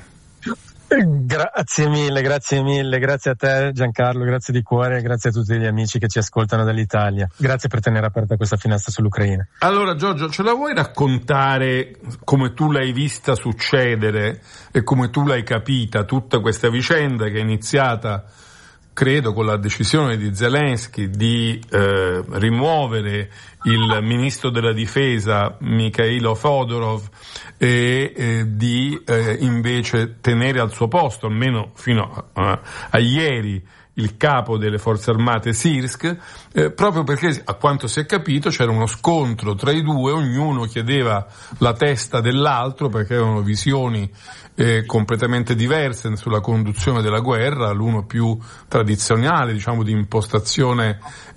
Grazie mille, grazie mille, grazie a te Giancarlo, grazie di cuore, grazie a tutti gli amici che ci ascoltano dall'Italia. Grazie per tenere aperta questa finestra sull'Ucraina. Allora Giorgio, ce la vuoi raccontare come tu l'hai vista succedere e come tu l'hai capita tutta questa vicenda che è iniziata, credo, con la decisione di Zelensky di eh, rimuovere il ministro della difesa Mikhailo Fodorov e eh, di eh, invece tenere al suo posto, almeno fino a, a ieri, il capo delle forze armate Sirsk, eh, proprio perché, a quanto si è capito, c'era uno scontro tra i due, ognuno chiedeva la testa dell'altro perché avevano visioni eh, completamente diverse sulla conduzione della guerra, l'uno più tradizionale, diciamo, di impostazione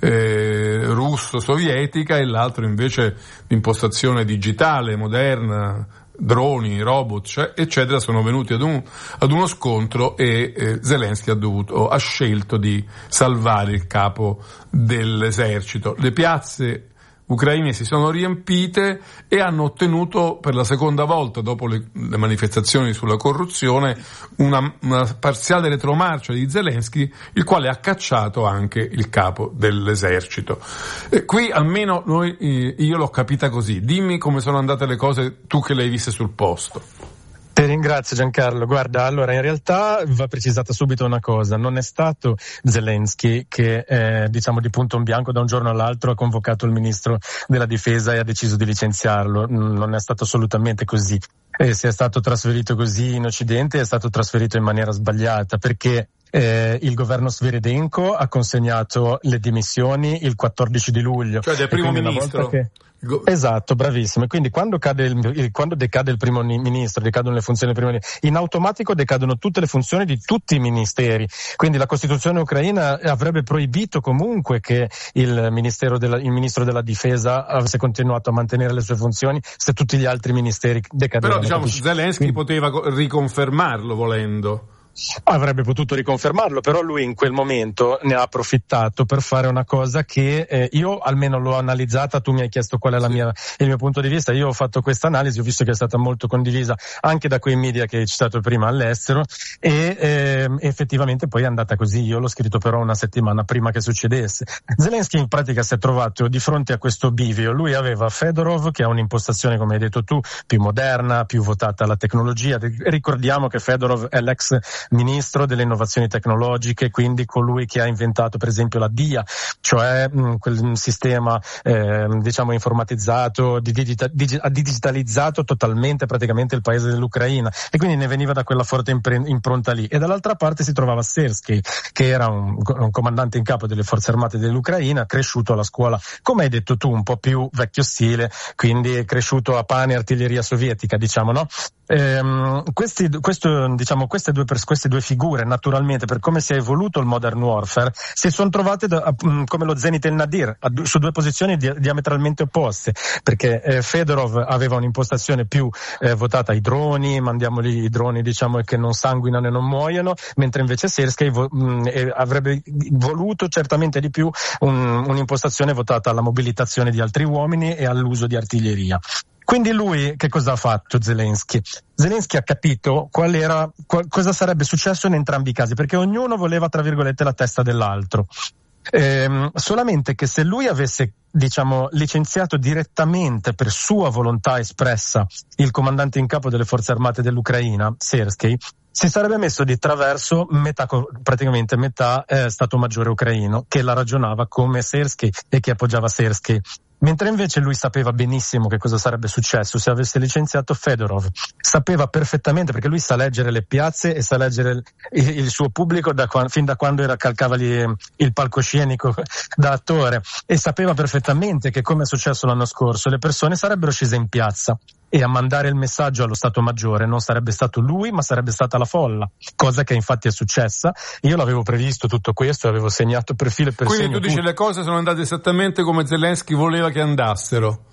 eh, russo-sovietica, e l'altro invece di impostazione digitale, moderna, droni, robot, eccetera. Sono venuti ad, un, ad uno scontro e eh, Zelensky ha dovuto, ha scelto di salvare il capo dell'esercito. Le piazze ucraine si sono riempite e hanno ottenuto per la seconda volta, dopo le, le manifestazioni sulla corruzione, una, una parziale retromarcia di Zelensky, il quale ha cacciato anche il capo dell'esercito. E qui almeno noi, eh, io l'ho capita così. Dimmi come sono andate le cose, tu che le hai viste sul posto. Ti ringrazio Giancarlo. Guarda, allora in realtà va precisata subito una cosa: non è stato Zelensky che eh, diciamo di punto in bianco da un giorno all'altro ha convocato il ministro della difesa e ha deciso di licenziarlo. Non è stato assolutamente così. E se è stato trasferito così in Occidente è stato trasferito in maniera sbagliata, perché Eh, il governo Sviridenko ha consegnato le dimissioni il quattordici di luglio. Cioè del primo ministro. Che... Go... Esatto, bravissimo. E quindi quando cade il, il, quando decade il primo ministro, decadono le funzioni del primo ministro, in automatico decadono tutte le funzioni di tutti i ministeri. Quindi la Costituzione ucraina avrebbe proibito comunque che il ministero della, il ministro della difesa avesse continuato a mantenere le sue funzioni se tutti gli altri ministeri decadevano. Però diciamo Zelensky quindi... poteva riconfermarlo volendo. Avrebbe potuto riconfermarlo, però lui in quel momento ne ha approfittato per fare una cosa che eh, io almeno l'ho analizzata. Tu mi hai chiesto qual è la mia, il mio punto di vista. Io ho fatto questa analisi, ho visto che è stata molto condivisa anche da quei media che hai citato prima all'estero, e eh, effettivamente poi è andata così. Io l'ho scritto però una settimana prima che succedesse. Zelensky in pratica si è trovato di fronte a questo bivio. Lui aveva Fedorov, che ha un'impostazione, come hai detto tu, più moderna, più votata alla tecnologia. Ricordiamo che Fedorov è l'ex ministro delle innovazioni tecnologiche, quindi colui che ha inventato per esempio la D I A, cioè mh, quel sistema eh, diciamo informatizzato, di digita- digi- ha digitalizzato totalmente praticamente il paese dell'Ucraina, e quindi ne veniva da quella forte impre- impronta lì. E dall'altra parte si trovava Syrskyi, che era un, un comandante in capo delle forze armate dell'Ucraina, cresciuto alla scuola, come hai detto tu, un po' più vecchio stile, quindi è cresciuto a pane e artiglieria sovietica, diciamo, no? Ehm, questi, questo, diciamo, queste due, per, queste due figure, naturalmente, per come si è evoluto il modern warfare, si sono trovate da, come lo Zenit e il Nadir, a, su due posizioni di, diametralmente opposte, perché eh, Fedorov aveva un'impostazione più eh, votata ai droni, mandiamoli i droni, diciamo, che non sanguinano e non muoiono, mentre invece Syrskyi vo, mh, eh, avrebbe voluto certamente di più un, un'impostazione votata alla mobilitazione di altri uomini e all'uso di artiglieria. Quindi lui che cosa ha fatto Zelensky? Zelensky ha capito qual era, qual, cosa sarebbe successo in entrambi i casi, perché ognuno voleva, tra virgolette, la testa dell'altro. Ehm, solamente che se lui avesse, diciamo, licenziato direttamente per sua volontà espressa il comandante in capo delle forze armate dell'Ucraina, Syrskyi, si sarebbe messo di traverso metà, praticamente metà eh, Stato Maggiore ucraino, che la ragionava come Syrskyi e che appoggiava Syrskyi. Mentre invece lui sapeva benissimo che cosa sarebbe successo se avesse licenziato Fedorov. Sapeva perfettamente, perché lui sa leggere le piazze e sa leggere il, il suo pubblico da, fin da quando era, calcava lì il palcoscenico da attore, e sapeva perfettamente che, come è successo l'anno scorso, le persone sarebbero scese in piazza, e a mandare il messaggio allo Stato Maggiore non sarebbe stato lui, ma sarebbe stata la folla, cosa che infatti è successa. Io l'avevo previsto tutto questo, l'avevo segnato per filo e per segno. Quindi tu dici tutto. Le cose sono andate esattamente come Zelensky voleva che andassero,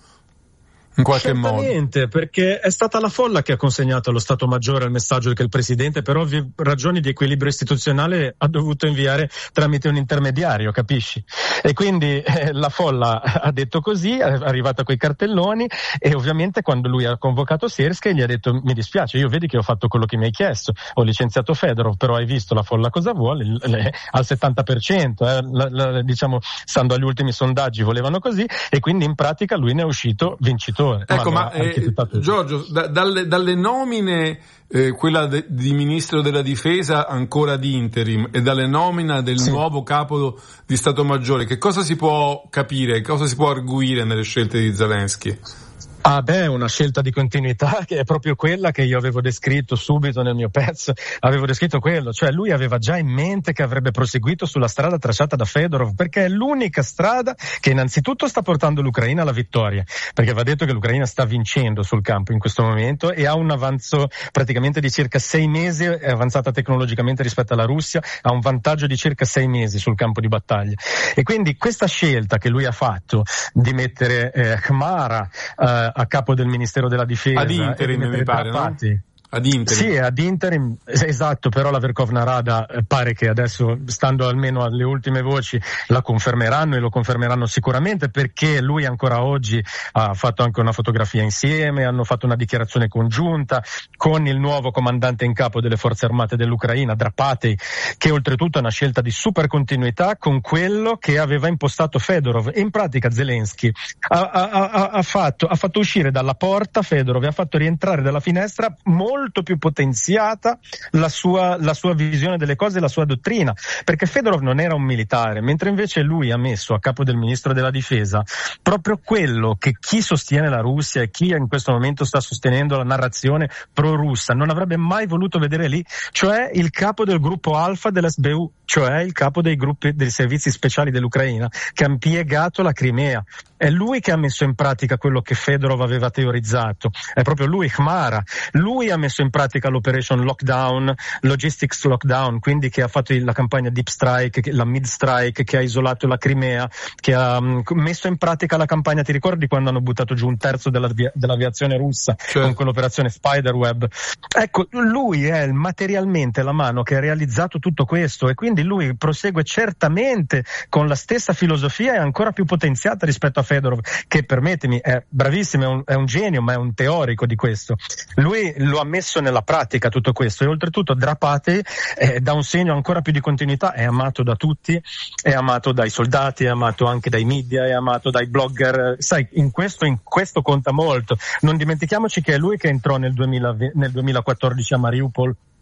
in qualche Certamente, modo. Perché è stata la folla che ha consegnato allo Stato Maggiore il messaggio che il Presidente, per ovvie ragioni di equilibrio istituzionale, ha dovuto inviare tramite un intermediario, capisci? E quindi eh, la folla ha detto così, è arrivata coi cartelloni, e ovviamente quando lui ha convocato Syrskyi gli ha detto: mi dispiace, io vedi che ho fatto quello che mi hai chiesto, ho licenziato Fedorov, però hai visto la folla cosa vuole, le, le, al settanta per cento, eh, la, la, diciamo, stando agli ultimi sondaggi volevano così, e quindi in pratica lui ne è uscito vincitore. Ecco, ma, ma eh, Giorgio, da, dalle, dalle nomine, eh, quella de, di ministro della difesa ancora di interim, e dalle nomine del sì. nuovo capo di Stato Maggiore, che cosa si può capire, cosa si può arguire nelle scelte di Zelensky? Ah beh, una scelta di continuità che è proprio quella che io avevo descritto subito nel mio pezzo, avevo descritto quello, cioè lui aveva già in mente che avrebbe proseguito sulla strada tracciata da Fedorov, perché è l'unica strada che innanzitutto sta portando l'Ucraina alla vittoria, perché va detto che l'Ucraina sta vincendo sul campo in questo momento e ha un avanzo praticamente di circa sei mesi, è avanzata tecnologicamente rispetto alla Russia, ha un vantaggio di circa sei mesi sul campo di battaglia, e quindi questa scelta che lui ha fatto di mettere eh, Khmara eh, a capo del Ministero della Difesa ad interim, mi pare, no? Ad interim. Sì, ad interim, esatto, però la Verkhovna Rada pare che adesso, stando almeno alle ultime voci, la confermeranno, e lo confermeranno sicuramente, perché lui ancora oggi ha fatto anche una fotografia insieme, hanno fatto una dichiarazione congiunta con il nuovo comandante in capo delle forze armate dell'Ucraina, Drapatei, che oltretutto è una scelta di super continuità con quello che aveva impostato Fedorov. E in pratica Zelensky ha, ha, ha, ha, fatto, ha fatto uscire dalla porta Fedorov e ha fatto rientrare dalla finestra molto molto più potenziata la sua, la sua visione delle cose e la sua dottrina, perché Fedorov non era un militare, mentre invece lui ha messo a capo del ministro della difesa proprio quello che chi sostiene la Russia e chi in questo momento sta sostenendo la narrazione pro-russa non avrebbe mai voluto vedere lì, cioè il capo del gruppo Alfa dell'S B U, cioè il capo dei gruppi dei servizi speciali dell'Ucraina, che ha impiegato la Crimea. È lui che ha messo in pratica quello che Fedorov aveva teorizzato, è proprio lui, Khmara. Lui ha messo in pratica l'operation lockdown, logistics lockdown, quindi che ha fatto la campagna deep strike, la mid strike, che ha isolato la Crimea, che ha um, messo in pratica la campagna, ti ricordi quando hanno buttato giù un terzo della, dell'aviazione russa, cioè, con quell'operazione Spiderweb? Ecco, lui è materialmente la mano che ha realizzato tutto questo, e quindi lui prosegue certamente con la stessa filosofia e ancora più potenziata rispetto a Fedorov, che, permettimi, è bravissimo, è un, è un genio, ma è un teorico di questo. Lui lo ha messo nella pratica tutto questo, e oltretutto Drapatei eh, dà un segno ancora più di continuità, è amato da tutti, è amato dai soldati, è amato anche dai media, è amato dai blogger, sai, in questo, in questo conta molto. Non dimentichiamoci che è lui che entrò nel, duemila, nel duemilaquattordici a Mariupol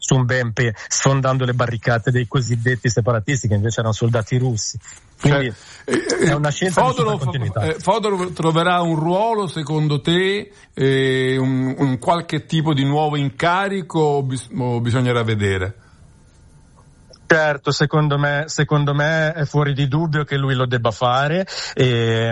su un Bempe sfondando le barricate dei cosiddetti separatisti che invece erano soldati russi. Quindi cioè, è una scelta Fodorov, di continuità. Eh, Fodorov troverà un ruolo secondo te, eh, un, un qualche tipo di nuovo incarico o, bis- o bisognerà vedere? Certo, secondo me, secondo me è fuori di dubbio che lui lo debba fare e,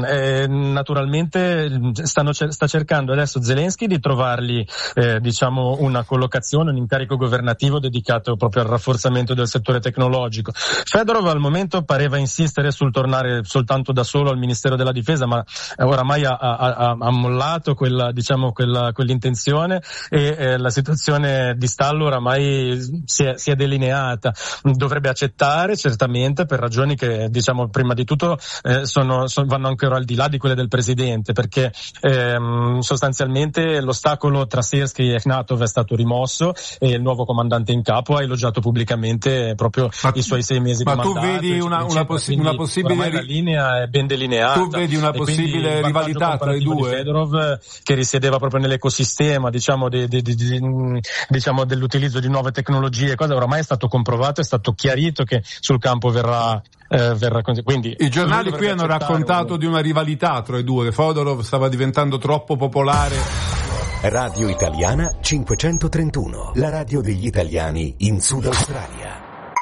e naturalmente stanno, sta cercando adesso Zelensky di trovargli eh, diciamo una collocazione, un incarico governativo dedicato proprio al rafforzamento del settore tecnologico. Fedorov al momento pareva insistere sul tornare soltanto da solo al Ministero della Difesa, ma oramai ha, ha, ha mollato quella, diciamo, quella, quell'intenzione e eh, la situazione di stallo oramai si è, si è delineata. Dovrebbe accettare certamente per ragioni che diciamo prima di tutto eh, sono, sono vanno ancora al di là di quelle del presidente, perché ehm, sostanzialmente l'ostacolo tra Syrskyi e Akhmatov è stato rimosso e il nuovo comandante in capo ha elogiato pubblicamente proprio ma, i suoi sei mesi ma di mandato. Ma tu vedi una, una, possi- una possibile la linea è ben delineata. Tu vedi una possibile rivalità tra i due? Di Fedorov che risiedeva proprio nell'ecosistema diciamo, di, di, di, di, diciamo dell'utilizzo di nuove tecnologie, cosa oramai è stato comprovato, è stato chiarito che sul campo verrà, eh, verrà quindi i giornali qui hanno raccontato un... di una rivalità tra i due, che Fodorov stava diventando troppo popolare. Radio Italiana cinquecentotrentuno, la radio degli italiani in Sud Australia.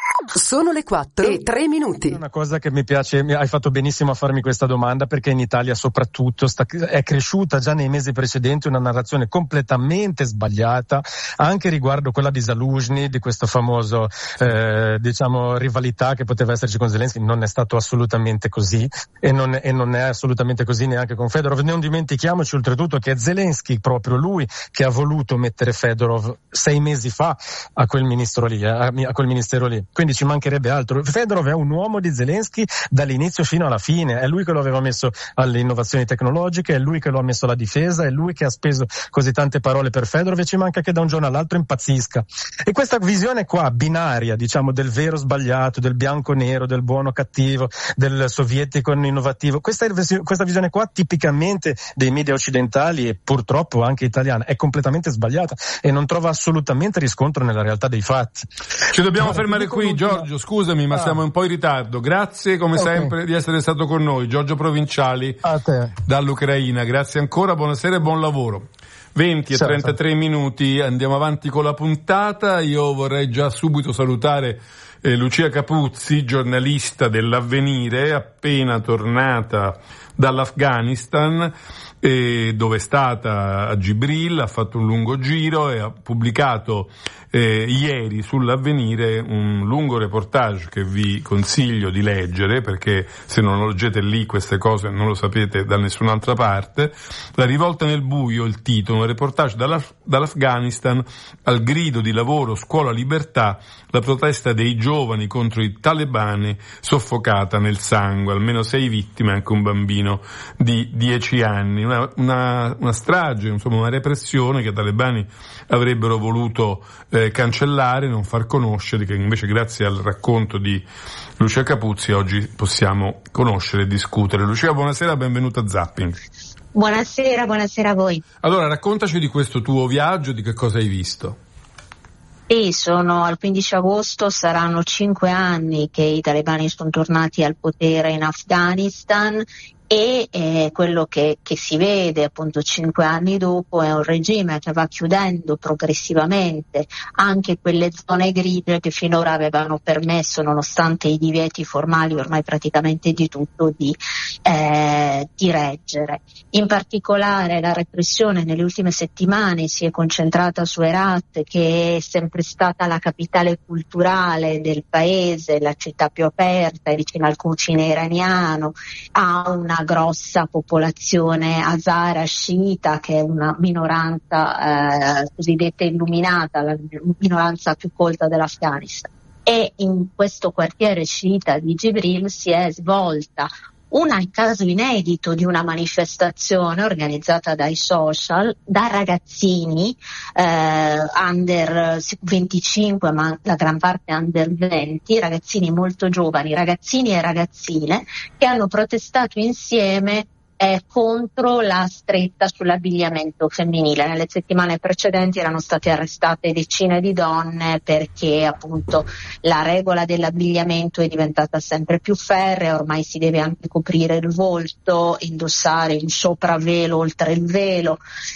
Sono le quattro e tre minuti. Una cosa che mi piace, mi hai fatto benissimo a farmi questa domanda, perché in Italia soprattutto sta, è cresciuta già nei mesi precedenti una narrazione completamente sbagliata anche riguardo quella di Zaluzhny, di questo famoso eh, diciamo rivalità che poteva esserci con Zelensky. Non è stato assolutamente così e non, e non è assolutamente così neanche con Fedorov. Non dimentichiamoci oltretutto che è Zelensky, proprio lui, che ha voluto mettere Fedorov sei mesi fa a quel ministro lì, a, a quel ministero lì. Quindi ci mancherebbe altro. Fedorov è un uomo di Zelensky dall'inizio fino alla fine, è lui che lo aveva messo alle innovazioni tecnologiche, è lui che lo ha messo alla difesa, è lui che ha speso così tante parole per Fedorov e ci manca che da un giorno all'altro impazzisca. E questa visione qua, binaria, diciamo, del vero sbagliato, del bianco nero, del buono cattivo, del sovietico innovativo, questa, questa visione qua tipicamente dei media occidentali e purtroppo anche italiana è completamente sbagliata e non trova assolutamente riscontro nella realtà dei fatti. Ci dobbiamo allora, fermare qui. Giorgio, scusami, ma ah. siamo un po' in ritardo. Grazie come okay. sempre di essere stato con noi. Giorgio Provinciali a te. Dall'Ucraina. Grazie ancora, buonasera e buon lavoro. venti e trentatré minuti, andiamo avanti con la puntata. Io vorrei già subito salutare eh, Lucia Capuzzi, giornalista dell'Avvenire, appena tornata dall'Afghanistan, eh, dove è stata a Gibril, ha fatto un lungo giro e ha pubblicato eh, ieri sull'Avvenire un lungo reportage che vi consiglio di leggere, perché se non lo leggete lì queste cose non lo sapete da nessun'altra parte. La rivolta nel buio, il titolo, un reportage dall'Af- dall'Afghanistan al grido di lavoro, scuola, libertà, la protesta dei giovani contro i talebani soffocata nel sangue, almeno sei vittime, anche un bambino di dieci anni, una, una, una strage, insomma una repressione che i talebani avrebbero voluto eh, cancellare, non far conoscere, che invece grazie al racconto di Lucia Capuzzi oggi possiamo conoscere e discutere. Lucia, buonasera, benvenuta a Zapping. Buonasera, buonasera a voi. Allora, raccontaci di questo tuo viaggio, di che cosa hai visto. Sì, sono al quindici agosto, saranno cinque anni che i talebani sono tornati al potere in Afghanistan e eh, quello che, che si vede appunto cinque anni dopo è un regime che va chiudendo progressivamente anche quelle zone grigie che finora avevano permesso, nonostante i divieti formali ormai praticamente di tutto, di, eh, di reggere. In particolare la repressione nelle ultime settimane si è concentrata su Herat, che è sempre stata la capitale culturale del paese, la città più aperta, è vicino al confine iraniano, ha una grossa popolazione hazara sciita, che è una minoranza eh, cosiddetta illuminata, la minoranza più colta dell'Afghanistan. E in questo quartiere sciita di Gibril si è svolta una, in caso inedito, di una manifestazione organizzata dai social, da ragazzini eh, under venticinque, ma la gran parte under venti, ragazzini molto giovani, ragazzini e ragazzine, che hanno protestato insieme è contro la stretta sull'abbigliamento femminile. Nelle settimane precedenti erano state arrestate decine di donne perché appunto la regola dell'abbigliamento è diventata sempre più ferrea, ormai si deve anche coprire il volto, indossare un sopravvelo oltre il velo.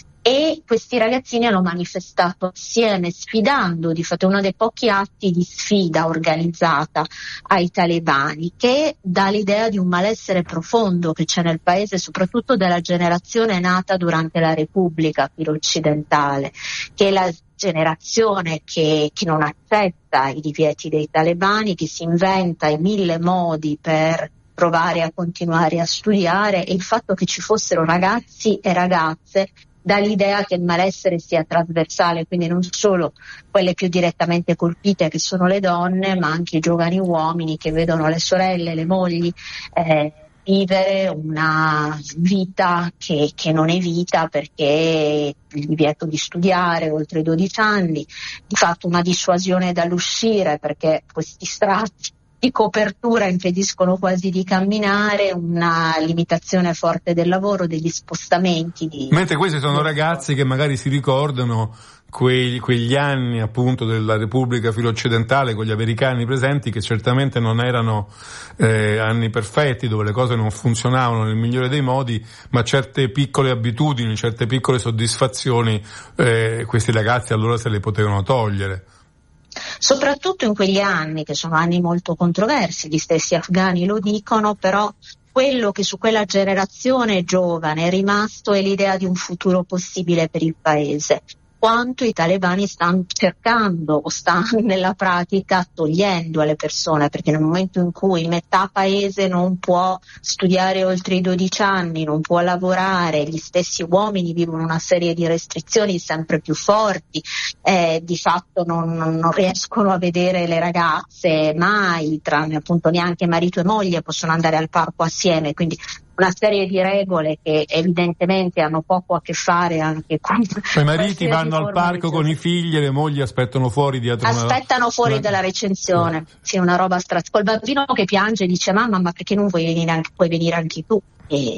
E questi ragazzini hanno manifestato assieme, sfidando, di fatto uno dei pochi atti di sfida organizzata ai talebani, che dà l'idea di un malessere profondo che c'è nel paese, soprattutto della generazione nata durante la Repubblica filo-occidentale, che è la generazione che, che non accetta i divieti dei talebani, che si inventa in mille modi per provare a continuare a studiare, e il fatto che ci fossero ragazzi e ragazze dà l'idea che il malessere sia trasversale, quindi non solo quelle più direttamente colpite che sono le donne, ma anche i giovani uomini che vedono le sorelle, le mogli eh, vivere una vita che, che non è vita, perché il divieto di studiare oltre i dodici anni, di fatto una dissuasione dall'uscire perché questi strati di copertura impediscono quasi di camminare, una limitazione forte del lavoro, degli spostamenti. Di... Mentre questi sono ragazzi che magari si ricordano quei, quegli anni appunto della Repubblica filo-occidentale con gli americani presenti, che certamente non erano eh, anni perfetti, dove le cose non funzionavano nel migliore dei modi, ma certe piccole abitudini, certe piccole soddisfazioni eh, questi ragazzi allora se le potevano togliere. Soprattutto in quegli anni, che sono anni molto controversi, gli stessi afghani lo dicono, però quello che su quella generazione giovane è rimasto è l'idea di un futuro possibile per il paese. Quanto i talebani stanno cercando o stanno nella pratica togliendo alle persone, perché nel momento in cui metà paese non può studiare oltre i dodici anni, non può lavorare, gli stessi uomini vivono una serie di restrizioni sempre più forti, eh, di fatto non, non riescono a vedere le ragazze mai, tranne appunto neanche marito e moglie possono andare al parco assieme, quindi una serie di regole che evidentemente hanno poco a che fare anche con... I mariti vanno al parco con i figli e le mogli aspettano fuori dietro aspettano una... fuori una... dalla recensione, sì, una roba stra... col bambino che piange e dice mamma ma perché non vuoi venire anche, puoi venire anche tu,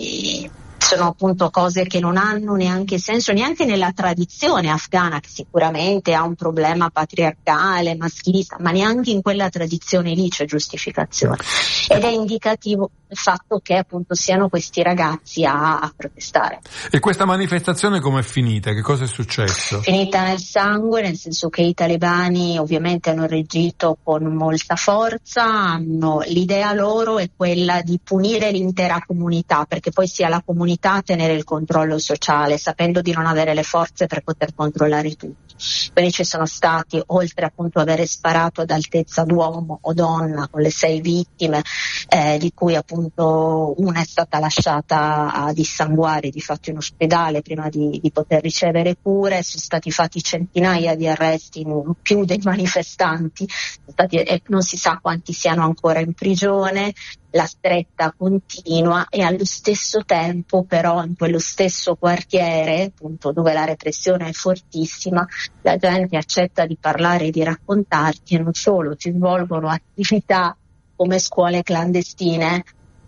e sono appunto cose che non hanno neanche senso neanche nella tradizione afghana, che sicuramente ha un problema patriarcale, maschilista, ma neanche in quella tradizione lì c'è giustificazione, ed è indicativo il fatto che appunto siano questi ragazzi a, a protestare. E questa manifestazione com'è finita? Che cosa è successo? Finita nel sangue, nel senso che i talebani ovviamente hanno reagito con molta forza, hanno, l'idea loro è quella di punire l'intera comunità, perché poi sia la comunità a tenere il controllo sociale, sapendo di non avere le forze per poter controllare tutto. Quindi ci sono stati, oltre appunto avere sparato ad altezza d'uomo o donna con le sei vittime, eh, di cui appunto una è stata lasciata a dissanguare di fatto in ospedale prima di, di poter ricevere cure, sono stati fatti centinaia di arresti, più dei manifestanti, stati, e non si sa quanti siano ancora in prigione. La stretta continua e allo stesso tempo però in quello stesso quartiere, appunto dove la repressione è fortissima, la gente accetta di parlare e di raccontarti, e non solo, si svolgono attività come scuole clandestine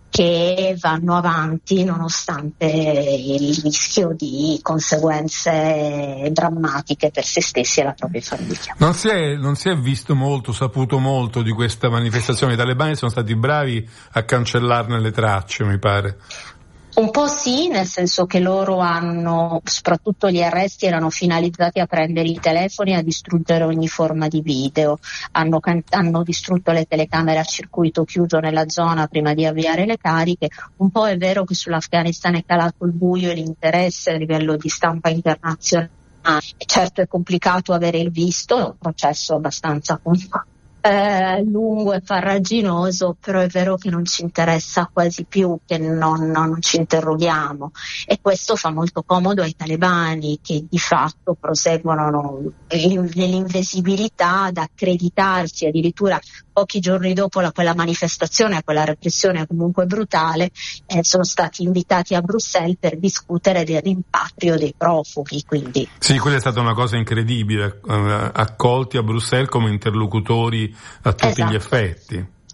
che vanno avanti nonostante il rischio di conseguenze drammatiche per se stessi e la propria famiglia. Non si è, non si è visto molto, saputo molto di questa manifestazione. I talebani sono stati bravi a cancellarne le tracce, mi pare. Un po' sì, nel senso che loro hanno, soprattutto gli arresti erano finalizzati a prendere i telefoni e a distruggere ogni forma di video, hanno, can- hanno distrutto le telecamere a circuito chiuso nella zona prima di avviare le cariche. Un po' è vero che sull'Afghanistan è calato il buio e l'interesse a livello di stampa internazionale, e certo è complicato avere il visto, è un processo abbastanza complicato. Eh, lungo e farraginoso, però è vero che non ci interessa quasi più, che non, non ci interroghiamo, e questo fa molto comodo ai talebani, che di fatto proseguono nell'invisibilità ad accreditarsi. Addirittura pochi giorni dopo la, quella manifestazione, quella repressione comunque brutale, eh, sono stati invitati a Bruxelles per discutere del rimpatrio dei profughi. Quindi sì, quella è stata una cosa incredibile, eh, accolti a Bruxelles come interlocutori a tutti esatto. gli effetti.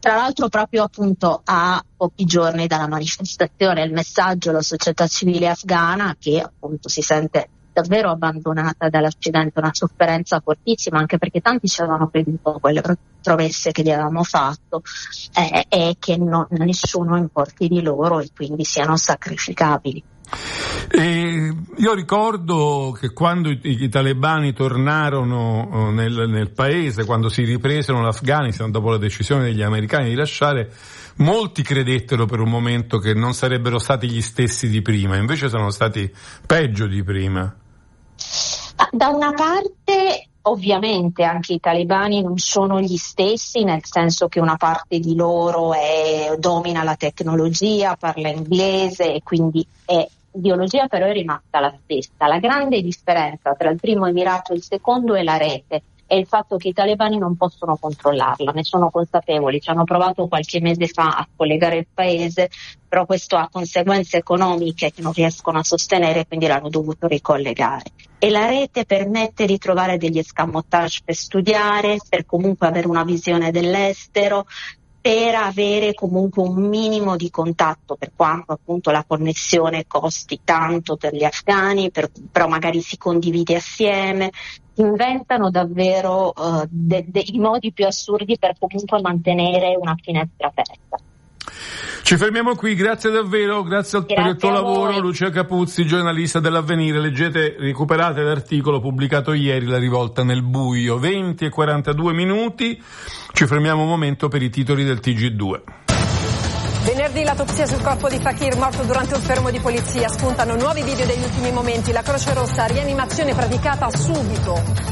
Tra l'altro proprio appunto a pochi giorni dalla manifestazione il messaggio alla società civile afghana, che appunto si sente davvero abbandonata dall'Occidente, una sofferenza fortissima, anche perché tanti ci avevano creduto a quelle promesse che gli avevamo fatto, eh, e che no, nessuno importi di loro e quindi siano sacrificabili. E io ricordo che quando i, i talebani tornarono nel, nel paese, quando si ripresero l'Afghanistan dopo la decisione degli americani di lasciare, molti credettero per un momento che non sarebbero stati gli stessi di prima, invece sono stati peggio di prima. Da una parte ovviamente anche i talebani non sono gli stessi, nel senso che una parte di loro è, domina la tecnologia, parla inglese e quindi è l'ideologia però è rimasta la stessa. La grande differenza tra il primo emirato e il secondo è la rete, è il fatto che i talebani non possono controllarla, ne sono consapevoli, ci hanno provato qualche mese fa a collegare il paese, però questo ha conseguenze economiche che non riescono a sostenere, quindi l'hanno dovuto ricollegare. E la rete permette di trovare degli escamotage per studiare, per comunque avere una visione dell'estero, per avere comunque un minimo di contatto, per quanto appunto la connessione costi tanto per gli afghani, per, però magari si condivide assieme, inventano davvero uh, de- de- i modi più assurdi per comunque mantenere una finestra aperta. Ci fermiamo qui, grazie davvero, grazie, grazie per il tuo lavoro, Lucia Capuzzi, giornalista dell'Avvenire. Leggete, recuperate l'articolo pubblicato ieri, La rivolta nel buio. venti e quarantadue minuti, ci fermiamo un momento per i titoli del T G due. Venerdì l'autopsia sul corpo di Fakir morto durante un fermo di polizia, spuntano nuovi video degli ultimi momenti, la Croce Rossa, rianimazione praticata subito.